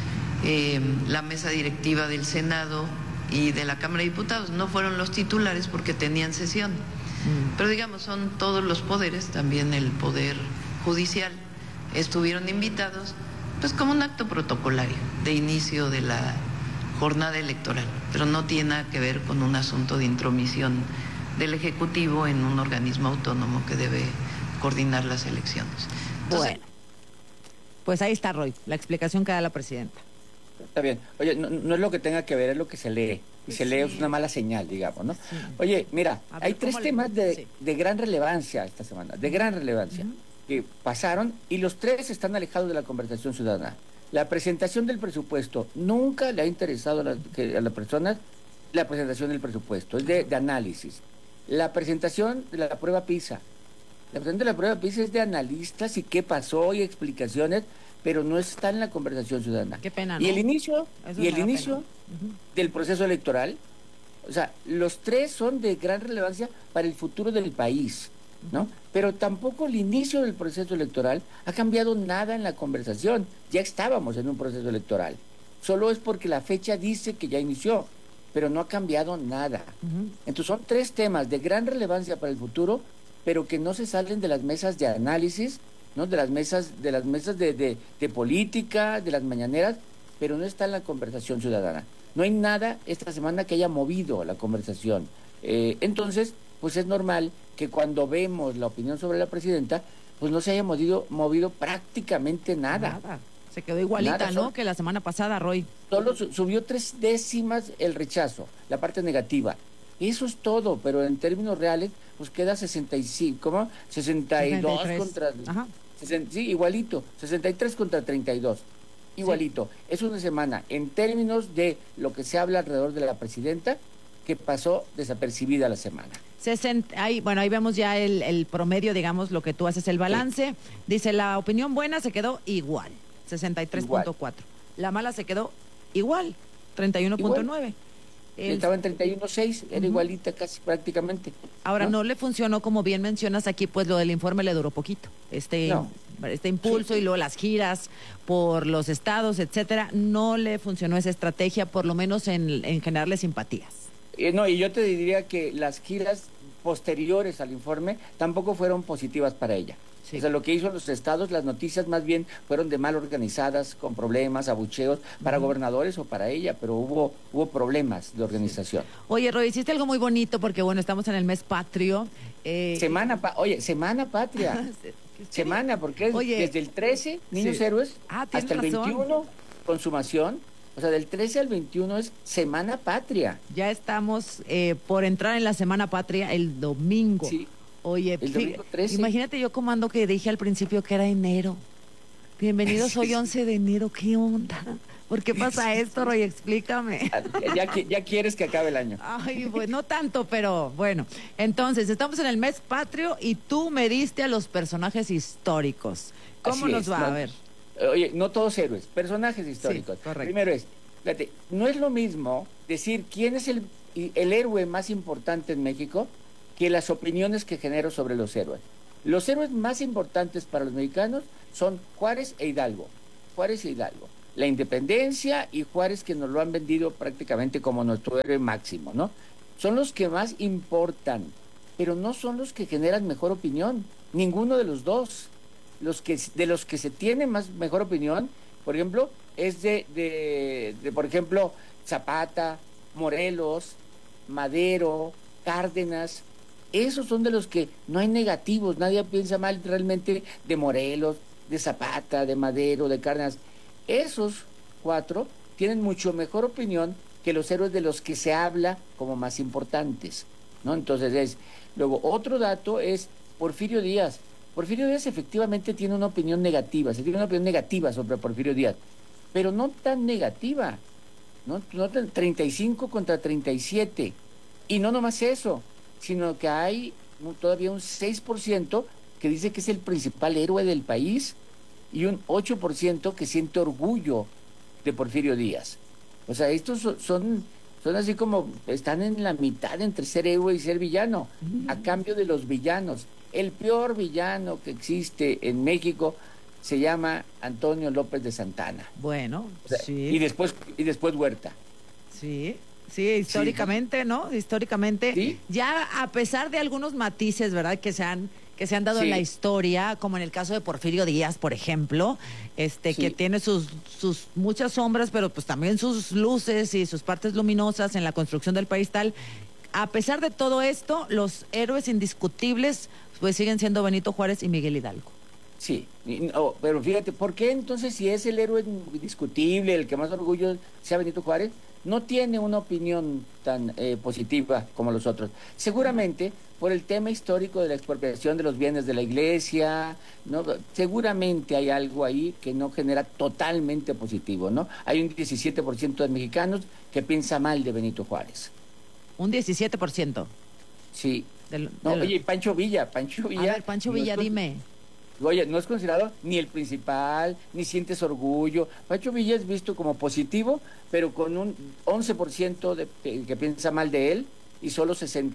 la mesa directiva del Senado y de la Cámara de Diputados. No fueron los titulares porque tenían sesión, pero digamos son todos los poderes, también el Poder Judicial, estuvieron invitados, pues como un acto protocolario de inicio de la jornada electoral, pero no tiene nada que ver con un asunto de intromisión del Ejecutivo en un organismo autónomo que debe coordinar las elecciones. Entonces, bueno, pues ahí está, Roy, la explicación que da la presidenta. Está bien. Oye, no es lo que tenga que ver, es lo que se lee. Y se lee, es una mala señal, digamos, ¿no? Sí. Oye, mira, hay 3 temas de gran relevancia esta semana, de gran relevancia, que pasaron y los 3 están alejados de la conversación ciudadana. La presentación del presupuesto, nunca le ha interesado a las personas la presentación del presupuesto, es de análisis. La presentación de la prueba PISA, la presentación de la prueba PISA es de analistas y qué pasó y explicaciones, pero no está en la conversación ciudadana. Qué pena, ¿no? Y el inicio del proceso electoral, o sea, los 3 son de gran relevancia para el futuro del país, ¿no? Pero tampoco el inicio del proceso electoral ha cambiado nada en la conversación. Ya estábamos en un proceso electoral. Solo es porque la fecha dice que ya inició, pero no ha cambiado nada. Entonces son 3 temas de gran relevancia para el futuro, pero que no se salen de las mesas de análisis, ¿no? de las mesas de política, de las mañaneras, pero no está en la conversación ciudadana. No hay nada esta semana que haya movido la conversación. Entonces, pues es normal que cuando vemos la opinión sobre la presidenta, pues no se haya movido prácticamente nada. Se quedó igualita, nada, ¿no? Que la semana pasada, Roy. Solo subió 3 décimas el rechazo, la parte negativa. Eso es todo, pero en términos reales, pues queda 65, ¿cómo? 62 contra... Ajá. Sí, igualito, 63 contra 32. Igualito. Sí. Es una semana, en términos de lo que se habla alrededor de la presidenta, que pasó desapercibida la semana. Ahí vemos ya el promedio, digamos, lo que tú haces el balance. Sí. Dice, la opinión buena se quedó igual, 63.4. La mala se quedó igual, 31.9. Estaba en 31.6, era igualita casi prácticamente. Ahora, ¿no le funcionó, como bien mencionas aquí, pues lo del informe le duró poquito? Este impulso y luego las giras por los estados, etcétera, no le funcionó esa estrategia, por lo menos en generarle simpatías. Y yo te diría que las giras posteriores al informe tampoco fueron positivas para ella. Sí. O sea, lo que hizo los estados, las noticias más bien fueron de mal organizadas, con problemas, abucheos, para gobernadores o para ella, pero hubo problemas de organización. Sí. Oye, Roy, hiciste algo muy bonito porque, bueno, estamos en el mes patrio. Semana patria. Semana, porque es desde el 13, Niños Héroes, hasta el 21, Consumación. O sea, del 13 al 21 es Semana Patria. Ya estamos por entrar en la Semana Patria el domingo. Sí. Oye, el domingo 13. Imagínate yo como ando, que dije al principio que era enero. Bienvenidos hoy 11 de enero, ¿qué onda? ¿Por qué pasa esto, Roy? Explícame. Ya quieres que acabe el año. Ay, pues no tanto, pero bueno. Entonces, estamos en el mes patrio y tú me diste a los personajes históricos. ¿Cómo nos va? A ver. Oye, no todos héroes, personajes históricos. Sí, correcto. Primero fíjate, no es lo mismo decir quién es el héroe más importante en México que las opiniones que genero sobre los héroes. Los héroes más importantes para los mexicanos son Juárez e Hidalgo. Juárez e Hidalgo. La independencia y Juárez, que nos lo han vendido prácticamente como nuestro héroe máximo, ¿no? Son los que más importan, pero no son los que generan mejor opinión. Ninguno de los dos. De los que se tiene mejor opinión, por ejemplo, es por ejemplo, Zapata, Morelos, Madero, Cárdenas. Esos son de los que no hay negativos. Nadie piensa mal realmente de Morelos, de Zapata, de Madero, de Cárdenas. Esos 4 tienen mucho mejor opinión que los héroes de los que se habla como más importantes, ¿no? Entonces luego otro dato es Porfirio Díaz. Porfirio Díaz efectivamente tiene una opinión negativa, se tiene una opinión negativa sobre Porfirio Díaz, pero no tan negativa, no 35 contra 37, y no nomás eso, sino que hay todavía un 6% que dice que es el principal héroe del país, y un 8% que siente orgullo de Porfirio Díaz. O sea, estos son así como, están en la mitad entre ser héroe y ser villano, a cambio de los villanos. El peor villano que existe en México se llama Antonio López de Santana. Bueno, o sea, sí. Y después Huerta. Sí, históricamente, sí. ¿No? Históricamente, ¿sí? Ya a pesar de algunos matices, ¿verdad?, que se han dado en la historia, como en el caso de Porfirio Díaz, por ejemplo, que tiene sus muchas sombras, pero pues también sus luces y sus partes luminosas en la construcción del país tal. A pesar de todo esto, los héroes indiscutibles pues siguen siendo Benito Juárez y Miguel Hidalgo. Sí, pero fíjate, ¿por qué entonces si es el héroe indiscutible, el que más orgullo sea Benito Juárez, no tiene una opinión tan positiva como los otros? Seguramente por el tema histórico de la expropiación de los bienes de la iglesia, ¿no? Seguramente hay algo ahí que no genera totalmente positivo, ¿no? Hay un 17% de mexicanos que piensa mal de Benito Juárez. Un 17%. Sí. Oye, Pancho Villa. A ver, Pancho Villa, dime. Oye, no es considerado ni el principal, ni sientes orgullo. Pancho Villa es visto como positivo, pero con un 11% que piensa mal de él y solo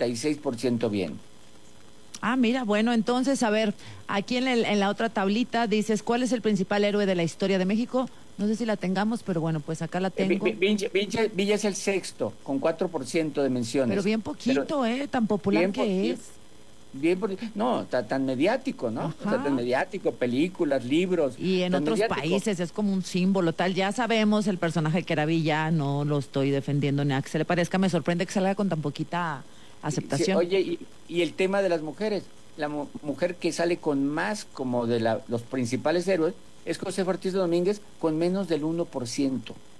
66% bien. Ah, mira, bueno, entonces, a ver, aquí en la otra tablita dices, ¿cuál es el principal héroe de la historia de México? No sé si la tengamos, pero bueno, pues acá la tengo. Villa es el sexto, con 4% de menciones. Pero bien poquito, tan popular que es. No, tan mediático, ¿no? O sea, tan mediático, películas, libros. Y en otros países es como un símbolo, tal. Ya sabemos el personaje que era Villa, no lo estoy defendiendo ni a que se le parezca. Me sorprende que salga con tan poquita aceptación. Sí, oye, y el tema de las mujeres. La mujer que sale con más como de los principales héroes es Josefa Ortiz de Domínguez, con menos del 1%.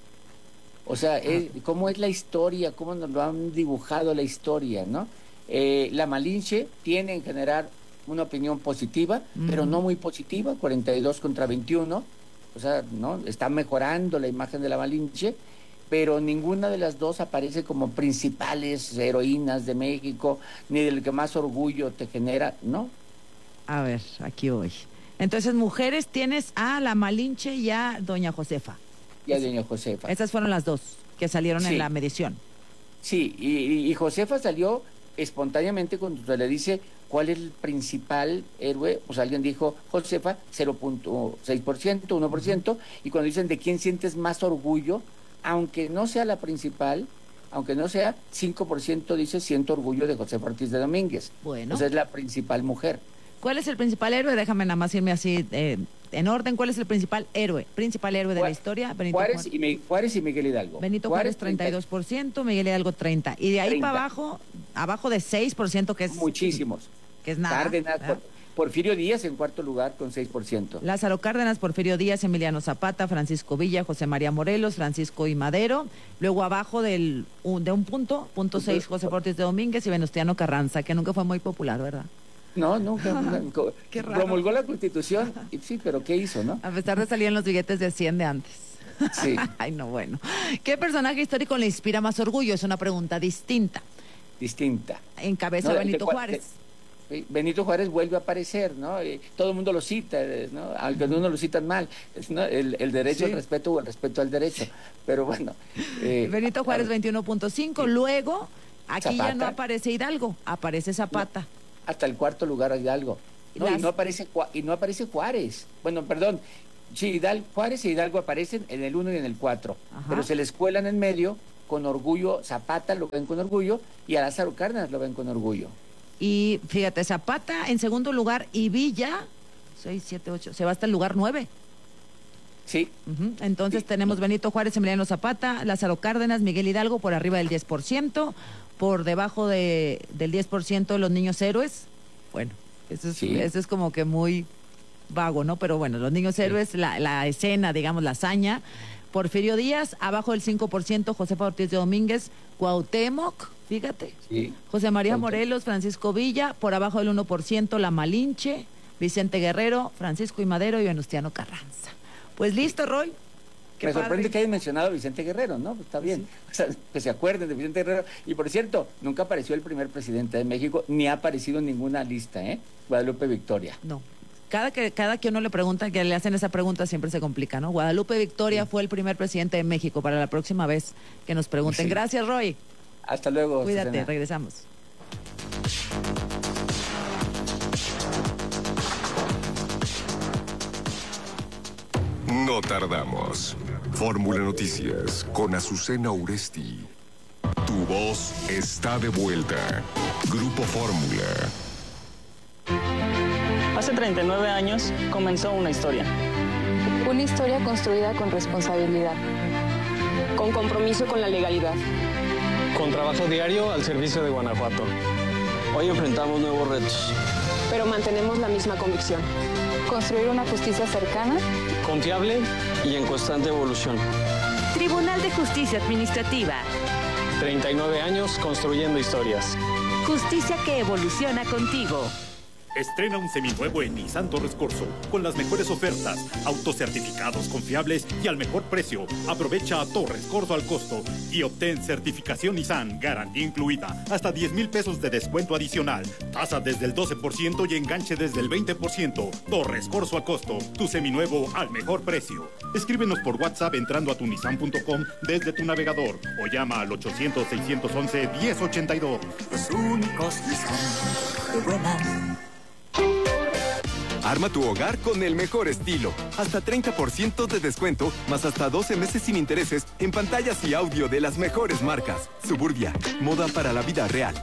O sea, cómo es la historia, cómo nos lo han dibujado la historia, ¿no? La Malinche tiene en general una opinión positiva, pero no muy positiva, 42 contra 21. O sea, ¿no? Está mejorando la imagen de la Malinche, pero ninguna de las dos aparece como principales heroínas de México, ni del que más orgullo te genera, ¿no? A ver, aquí voy. Entonces, mujeres tienes a la Malinche y a doña Josefa. Y a doña Josefa. Esas fueron las dos que salieron en la medición. Sí, y Josefa salió espontáneamente cuando se le dice cuál es el principal héroe, pues alguien dijo Josefa, 0.6%, 1%, y cuando dicen de quién sientes más orgullo, aunque no sea la principal, aunque no sea, 5% dice siento orgullo de Josefa Ortiz de Domínguez. Bueno. O sea, es la principal mujer. ¿Cuál es el principal héroe? Déjame nada más irme así en orden. ¿Cuál es el principal héroe? Principal héroe de la historia. Benito Juárez y Miguel Hidalgo. Benito Juárez 32%, Miguel Hidalgo 30%. Y de ahí 30. Para abajo de 6%, que es... Muchísimos. Que es nada. Cárdenas, Porfirio Díaz en cuarto lugar con 6%. Lázaro Cárdenas, Porfirio Díaz, Emiliano Zapata, Francisco Villa, José María Morelos, Francisco I. Madero. Luego abajo de un punto 6, José Ortiz de Domínguez y Venustiano Carranza, que nunca fue muy popular, ¿verdad? No, nunca. Qué raro. Promulgó la Constitución, y sí, pero ¿qué hizo, no? A pesar de salir en los billetes de 100 de antes. Sí. Ay, no, bueno. ¿Qué personaje histórico le inspira más orgullo? Es una pregunta distinta. Encabeza Benito Juárez. Benito Juárez vuelve a aparecer, ¿no? Todo el mundo lo cita, ¿no? Aunque uno lo citan mal, ¿no? El derecho al respeto o el respeto al derecho. Pero bueno. Benito Juárez 21.5, luego aquí Zapata. ya no aparece Hidalgo, aparece Zapata. Hasta el cuarto lugar Hidalgo. No, y no aparece Juárez. Bueno, perdón. Sí, Juárez y Hidalgo aparecen en el 1 y en el 4, pero se les cuelan en medio con orgullo. Zapata lo ven con orgullo y a Lázaro Cárdenas lo ven con orgullo. Y fíjate, Zapata en segundo lugar y Villa, 6, 7, 8, se va hasta el lugar 9. Sí. Entonces tenemos Benito Juárez, Emiliano Zapata, Lázaro Cárdenas, Miguel Hidalgo por arriba del 10%, por debajo del 10% los niños héroes. Bueno, eso es como que muy vago, ¿no? Pero bueno, los niños héroes, la escena, digamos, la hazaña. Porfirio Díaz, abajo del 5%, Josefa Ortiz de Domínguez, Cuauhtémoc, fíjate. Sí. José María Morelos, Francisco Villa, por abajo del 1%, La Malinche, Vicente Guerrero, Francisco I. Madero y Venustiano Carranza. Pues listo, Roy. Me sorprende que hayan mencionado a Vicente Guerrero, ¿no? Pues está bien. O sea, que se acuerden de Vicente Guerrero. Y por cierto, nunca apareció el primer presidente de México, ni ha aparecido en ninguna lista, ¿eh? Guadalupe Victoria. No. Cada que uno le pregunta, que le hacen esa pregunta, siempre se complica, ¿no? Guadalupe Victoria fue el primer presidente de México. Para la próxima vez que nos pregunten. Gracias, Roy. Hasta luego. Cuídate, Susana. Regresamos. No tardamos. Fórmula Noticias con Azucena Uresti. Tu voz está de vuelta. Grupo Fórmula. Hace 39 años comenzó una historia. Una historia construida con responsabilidad. Con compromiso con la legalidad. Con trabajo diario al servicio de Guanajuato. Hoy enfrentamos nuevos retos. Pero mantenemos la misma convicción. Construir una justicia cercana, confiable y en constante evolución. Tribunal de Justicia Administrativa. 39 años construyendo historias. Justicia que evoluciona contigo. Estrena un seminuevo en Nissan Torres Corso con las mejores ofertas, autos certificados confiables y al mejor precio. Aprovecha a Torres Corso al costo y obtén certificación Nissan, garantía incluida, hasta 10,000 pesos de descuento adicional, tasa desde el 12% y enganche desde el 20%. Torres Corso al costo, tu seminuevo al mejor precio. Escríbenos por WhatsApp entrando a tunissan.com desde tu navegador o llama al 800-611-1082. Los únicos Nissan que vuelan. Arma tu hogar con el mejor estilo. Hasta 30% de descuento, más hasta 12 meses sin intereses en pantallas y audio de las mejores marcas. Suburbia, moda para la vida real.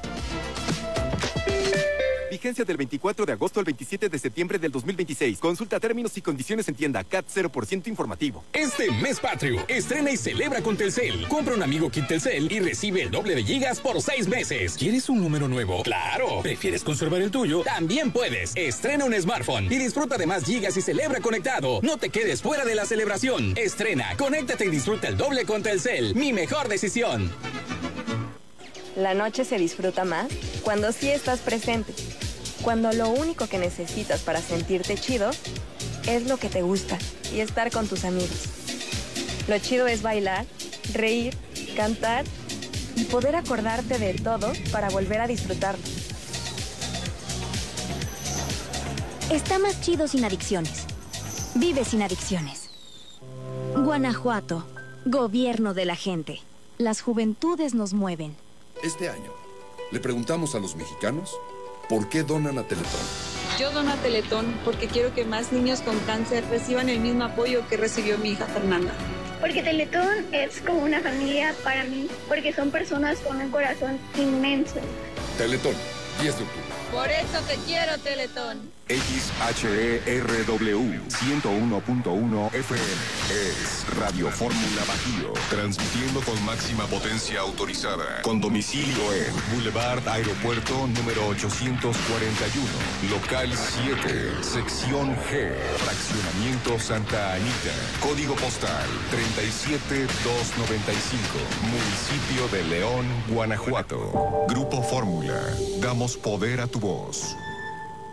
Vigencia del 24 de agosto al 27 de septiembre del 2026. Consulta términos y condiciones en tienda. CAT 0% informativo. Este mes patrio, estrena y celebra con Telcel. Compra un amigo Kit Telcel y recibe el doble de gigas por 6 meses. ¿Quieres un número nuevo? ¡Claro! ¿Prefieres conservar el tuyo? También puedes. Estrena un smartphone y disfruta de más gigas y celebra conectado. No te quedes fuera de la celebración. Estrena, conéctate y disfruta el doble con Telcel. Mi mejor decisión. La noche se disfruta más cuando sí estás presente. Cuando lo único que necesitas para sentirte chido es lo que te gusta y estar con tus amigos. Lo chido es bailar, reír, cantar y poder acordarte de todo para volver a disfrutarlo. Está más chido sin adicciones. Vive sin adicciones. Guanajuato, gobierno de la gente. Las juventudes nos mueven. Este año, le preguntamos a los mexicanos ¿por qué donan a Teletón? Yo dono a Teletón porque quiero que más niños con cáncer reciban el mismo apoyo que recibió mi hija Fernanda. Porque Teletón es como una familia para mí, porque son personas con un corazón inmenso. Teletón, 10 de octubre. Por eso te quiero, Teletón. XHERW 101.1 FM es Radio Fórmula Bajío, transmitiendo con máxima potencia autorizada, con domicilio en Boulevard Aeropuerto número 841, local 7, sección G, fraccionamiento Santa Anita, código postal 37295, municipio de León, Guanajuato. Grupo Fórmula, damos poder a tu voz.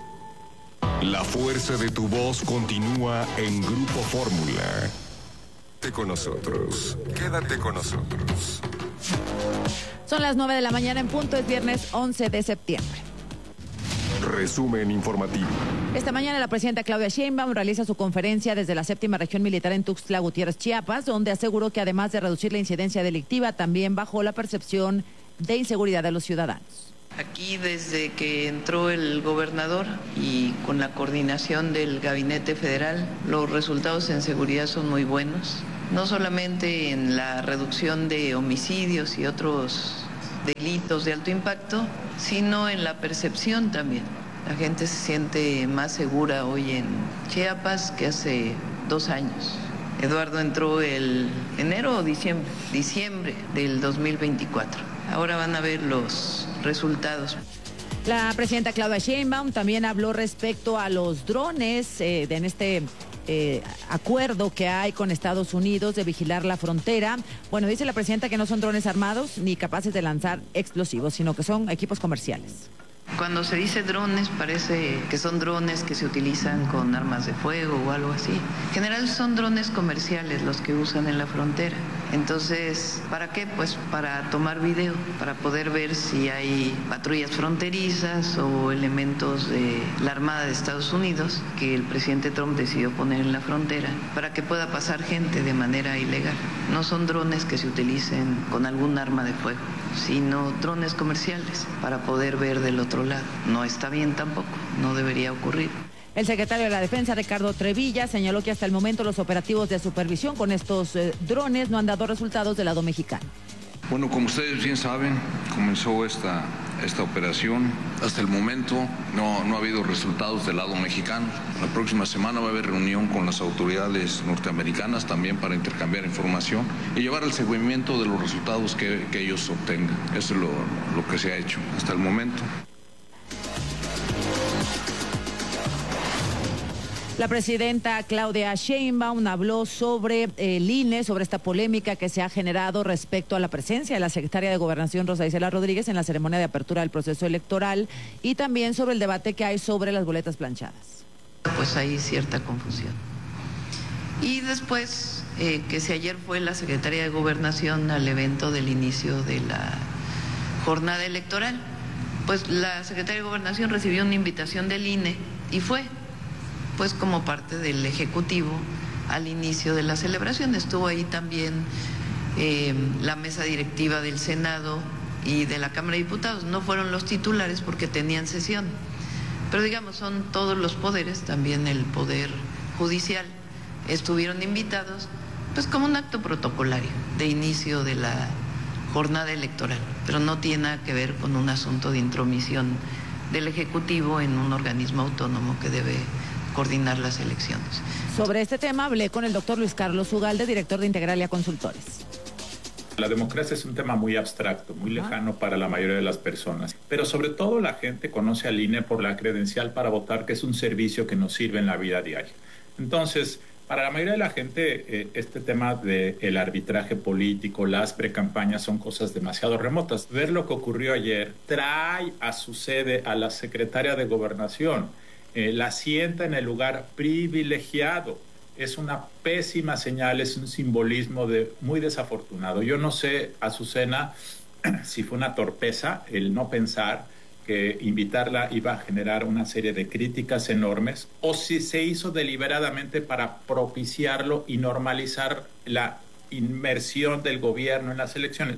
La fuerza de tu voz continúa en Grupo Fórmula. Quédate con nosotros. Quédate con nosotros. Son las 9 de la mañana en punto, es viernes 11 de septiembre. Resumen informativo. Esta mañana la presidenta Claudia Sheinbaum realiza su conferencia desde la 7ª región militar en Tuxtla Gutiérrez, Chiapas, donde aseguró que además de reducir la incidencia delictiva, también bajó la percepción de inseguridad de los ciudadanos. Aquí desde que entró el gobernador y con la coordinación del Gabinete Federal, los resultados en seguridad son muy buenos, no solamente en la reducción de homicidios y otros delitos de alto impacto, sino en la percepción también. La gente se siente más segura hoy en Chiapas que hace 2 años. Eduardo entró el enero o diciembre del 2024. Ahora van a ver los resultados. La presidenta Claudia Sheinbaum también habló respecto a los drones en este acuerdo que hay con Estados Unidos de vigilar la frontera. Bueno, dice la presidenta que no son drones armados ni capaces de lanzar explosivos, sino que son equipos comerciales. Cuando se dice drones, parece que son drones que se utilizan con armas de fuego o algo así. En general son drones comerciales los que usan en la frontera. Entonces, ¿para qué? Pues para tomar video, para poder ver si hay patrullas fronterizas o elementos de la Armada de Estados Unidos que el presidente Trump decidió poner en la frontera para que pueda pasar gente de manera ilegal. No son drones que se utilicen con algún arma de fuego, sino drones comerciales para poder ver del otro lado. No está bien tampoco, no debería ocurrir. El secretario de la Defensa, Ricardo Trevilla, señaló que hasta el momento los operativos de supervisión con estos drones no han dado resultados del lado mexicano. Bueno, como ustedes bien saben, comenzó esta operación. Hasta el momento no ha habido resultados del lado mexicano. La próxima semana va a haber reunión con las autoridades norteamericanas también para intercambiar información y llevar el seguimiento de los resultados que ellos obtengan. Eso es lo que se ha hecho hasta el momento. La presidenta Claudia Sheinbaum habló sobre el INE, sobre esta polémica que se ha generado respecto a la presencia de la secretaria de Gobernación, Rosa Isela Rodríguez, en la ceremonia de apertura del proceso electoral y también sobre el debate que hay sobre las boletas planchadas. Pues hay cierta confusión. Y después, que si ayer fue la secretaria de Gobernación al evento del inicio de la jornada electoral, pues la secretaria de Gobernación recibió una invitación del INE y fue, pues como parte del Ejecutivo al inicio de la celebración. Estuvo ahí también la mesa directiva del Senado y de la Cámara de Diputados. No fueron los titulares porque tenían sesión, pero digamos son todos los poderes, también el Poder Judicial, estuvieron invitados pues como un acto protocolario de inicio de la jornada electoral, pero no tiene nada que ver con un asunto de intromisión del Ejecutivo en un organismo autónomo que debe coordinar las elecciones. Sobre este tema hablé con el doctor Luis Carlos Ugalde, director de Integralia Consultores. La democracia es un tema muy abstracto, muy lejano para la mayoría de las personas, pero sobre todo la gente conoce al INE por la credencial para votar, que es un servicio que nos sirve en la vida diaria. Entonces, para la mayoría de la gente, este tema del arbitraje político, las precampañas son cosas demasiado remotas. Ver lo que ocurrió ayer trae a su sede a la secretaria de Gobernación, la sienta en el lugar privilegiado. Es una pésima señal, es un simbolismo muy desafortunado. Yo no sé, Azucena, si fue una torpeza el no pensar que invitarla iba a generar una serie de críticas enormes, o si se hizo deliberadamente para propiciarlo y normalizar la inmersión del gobierno en las elecciones.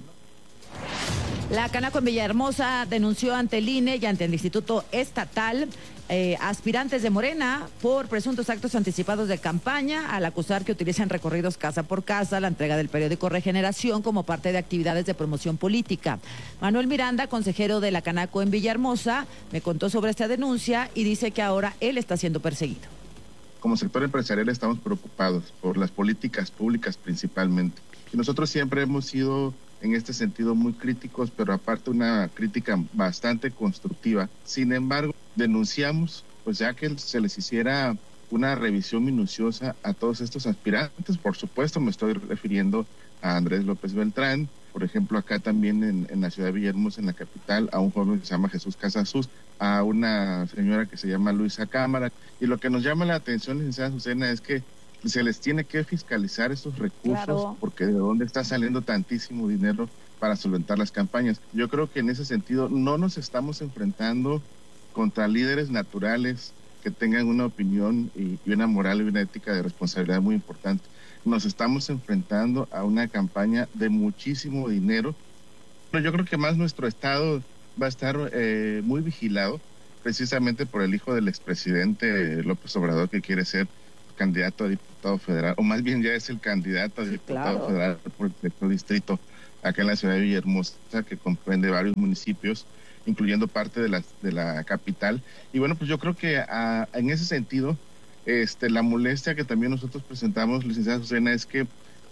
La Canaco en Villahermosa denunció ante el INE y ante el Instituto Estatal aspirantes de Morena por presuntos actos anticipados de campaña al acusar que utilizan recorridos casa por casa, la entrega del periódico Regeneración como parte de actividades de promoción política. Manuel Miranda, consejero de la Canaco en Villahermosa, me contó sobre esta denuncia y dice que ahora él está siendo perseguido. Como sector empresarial estamos preocupados por las políticas públicas principalmente. Y nosotros siempre hemos sido en este sentido muy críticos, pero aparte una crítica bastante constructiva. Sin embargo, denunciamos, pues ya que se les hiciera una revisión minuciosa a todos estos aspirantes. Por supuesto, me estoy refiriendo a Andrés López Beltrán, por ejemplo, acá también en la ciudad de Villahermosa, en la capital, a un joven que se llama Jesús Casasus, a una señora que se llama Luisa Cámara. Y lo que nos llama la atención, licenciada Azucena, es que se les tiene que fiscalizar esos recursos, claro, porque de dónde está saliendo tantísimo dinero para solventar las campañas. Yo creo que en ese sentido no nos estamos enfrentando contra líderes naturales que tengan una opinión y una moral y una ética de responsabilidad muy importante. Nos estamos enfrentando a una campaña de muchísimo dinero, pero yo creo que más nuestro Estado va a estar muy vigilado, precisamente por el hijo del expresidente López Obrador, que quiere ser candidato a diputado federal, o más bien ya es el candidato a diputado federal por el sexto distrito acá en la ciudad de Villahermosa, que comprende varios municipios, incluyendo parte de la capital. Y bueno, pues yo creo que en ese sentido, la molestia que también nosotros presentamos, licenciada Azucena, es que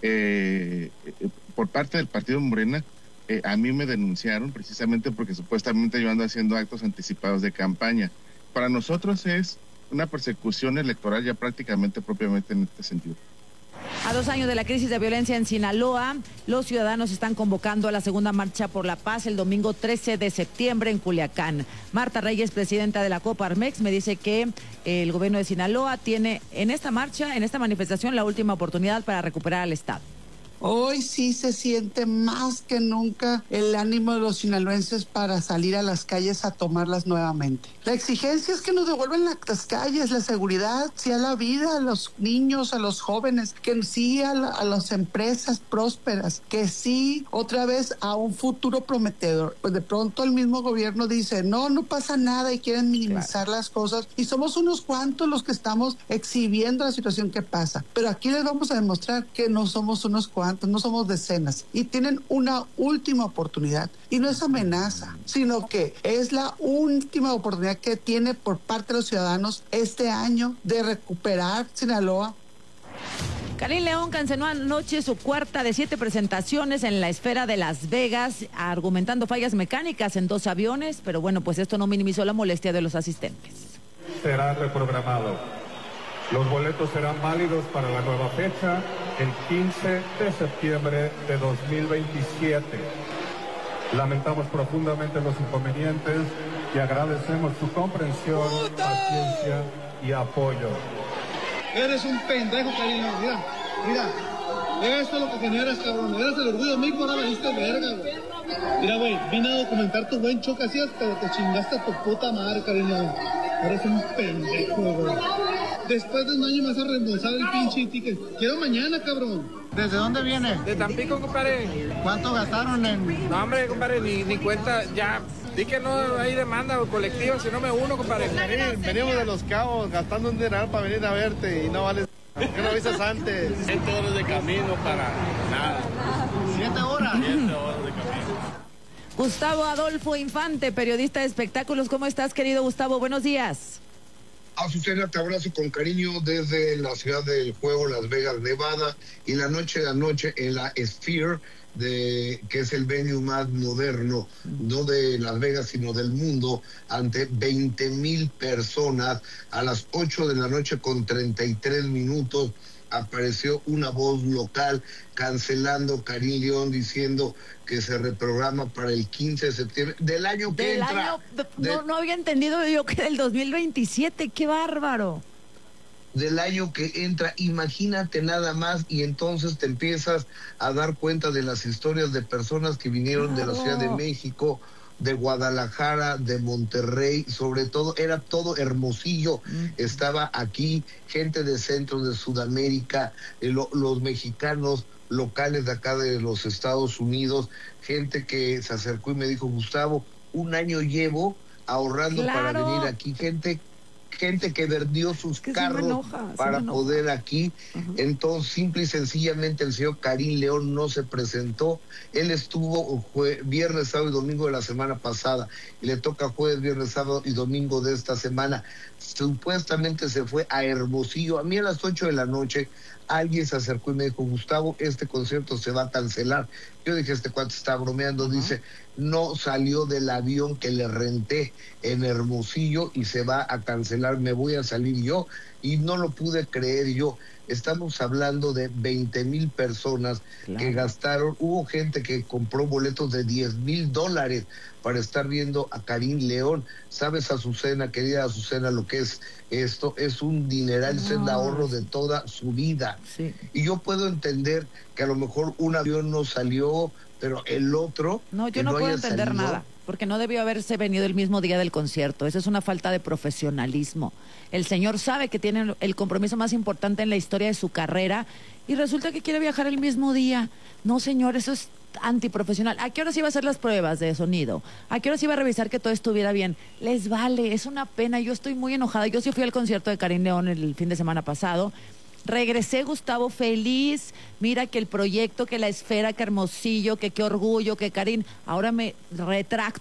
por parte del partido Morena, a mí me denunciaron precisamente porque supuestamente yo ando haciendo actos anticipados de campaña. Para nosotros es una persecución electoral ya prácticamente propiamente en este sentido. A 2 años de la crisis de violencia en Sinaloa, los ciudadanos están convocando a la segunda marcha por la paz el domingo 13 de septiembre en Culiacán. Marta Reyes, presidenta de la Coparmex, me dice que el gobierno de Sinaloa tiene en esta marcha, en esta manifestación, la última oportunidad para recuperar al Estado. Hoy sí se siente más que nunca el ánimo de los sinaloenses para salir a las calles a tomarlas nuevamente. La exigencia es que nos devuelvan las calles, la seguridad, sí a la vida, a los niños, a los jóvenes, que sí a las empresas prósperas, que sí otra vez a un futuro prometedor. Pues de pronto el mismo gobierno dice, no pasa nada y quieren minimizar las cosas y somos unos cuantos los que estamos exhibiendo la situación que pasa. Pero aquí les vamos a demostrar que no somos unos cuantos, no somos decenas y tienen una última oportunidad y no es amenaza, sino que es la última oportunidad que tiene por parte de los ciudadanos este año de recuperar Sinaloa. Karim León canceló anoche su cuarta de 7 presentaciones en la esfera de Las Vegas, argumentando fallas mecánicas en 2 aviones, pero bueno, pues esto no minimizó la molestia de los asistentes. Será reprogramado. Los boletos serán válidos para la nueva fecha, el 15 de septiembre de 2027. Lamentamos profundamente los inconvenientes y agradecemos su comprensión, paciencia y apoyo. Eres un pendejo, Karina. Mira. Esto es lo que generas, cabrón. Eres el orgullo mío, ahora valiste verga, güey. Mira, güey, vine a documentar tu buen show que hacías, pero te chingaste a tu puta madre, Karina. Eres un pendejo, güey. Después de un año me vas a reembolsar el pinche ticket. Quiero mañana, cabrón. ¿Desde dónde viene? De Tampico, compadre. ¿Cuánto gastaron en...? No, hombre, compadre, ni cuenta. Ya, di que no hay demanda colectiva, si no me uno, compadre. Venimos de Los Cabos gastando un dineral para venir a verte y no vale... ¿Por qué no avisas antes? 7 horas de camino para nada. 7 horas. 7 horas de camino. Gustavo Adolfo Infante, periodista de espectáculos. ¿Cómo estás, querido Gustavo? Buenos días. Azucena, te abrazo con cariño desde la ciudad del juego, Las Vegas, Nevada, y la noche de anoche en la Sphere, que es el venue más moderno, no de Las Vegas, sino del mundo, ante 20,000 personas, a las 8 de la noche con 33 minutos, apareció una voz local cancelando Karim León, diciendo que se reprograma para el 15 de septiembre del año que entra. No había entendido yo que del 2027, qué bárbaro. Del año que entra, imagínate nada más, y entonces te empiezas a dar cuenta de las historias de personas que vinieron de la Ciudad de México, de Guadalajara, de Monterrey, sobre todo, era todo Hermosillo, estaba aquí, gente de centro de Sudamérica, los mexicanos locales de acá de los Estados Unidos, gente que se acercó y me dijo, Gustavo, un año llevo ahorrando para venir aquí, gente que vendió sus carros para poder aquí. Entonces, simple y sencillamente, el señor Karim León no se presentó. Él estuvo viernes, sábado y domingo de la semana pasada, y le toca jueves, viernes, sábado y domingo de esta semana. Supuestamente se fue a Hermosillo. A mí a las 8 de la noche alguien se acercó y me dijo, Gustavo, este concierto se va a cancelar. Yo dije, este cuate está bromeando. Dice, no salió del avión que le renté en Hermosillo y se va a cancelar, me voy a salir yo. Y no lo pude creer yo. estamos hablando de 20,000 personas que gastaron. Hubo gente que compró boletos de $10,000 para estar viendo a Karim León. ¿Sabes, Azucena, querida Azucena, lo que es esto? Es un dineral, es el ahorro de toda su vida. Sí. Y yo puedo entender que a lo mejor un avión no salió, pero el otro... No, yo no puedo entender nada, porque no debió haberse venido el mismo día del concierto. Esa es una falta de profesionalismo. El señor sabe que tiene el compromiso más importante en la historia de su carrera y resulta que quiere viajar el mismo día. No, señor, eso es antiprofesional. ¿A qué horas iba a hacer las pruebas de sonido? ¿A qué horas iba a revisar que todo estuviera bien? Les vale, es una pena. Yo estoy muy enojada. Yo sí fui al concierto de Karim León el fin de semana pasado. Regresé, Gustavo, feliz. Mira que el proyecto, que la esfera, que Hermosillo, que qué orgullo, que Karim. Ahora me retracto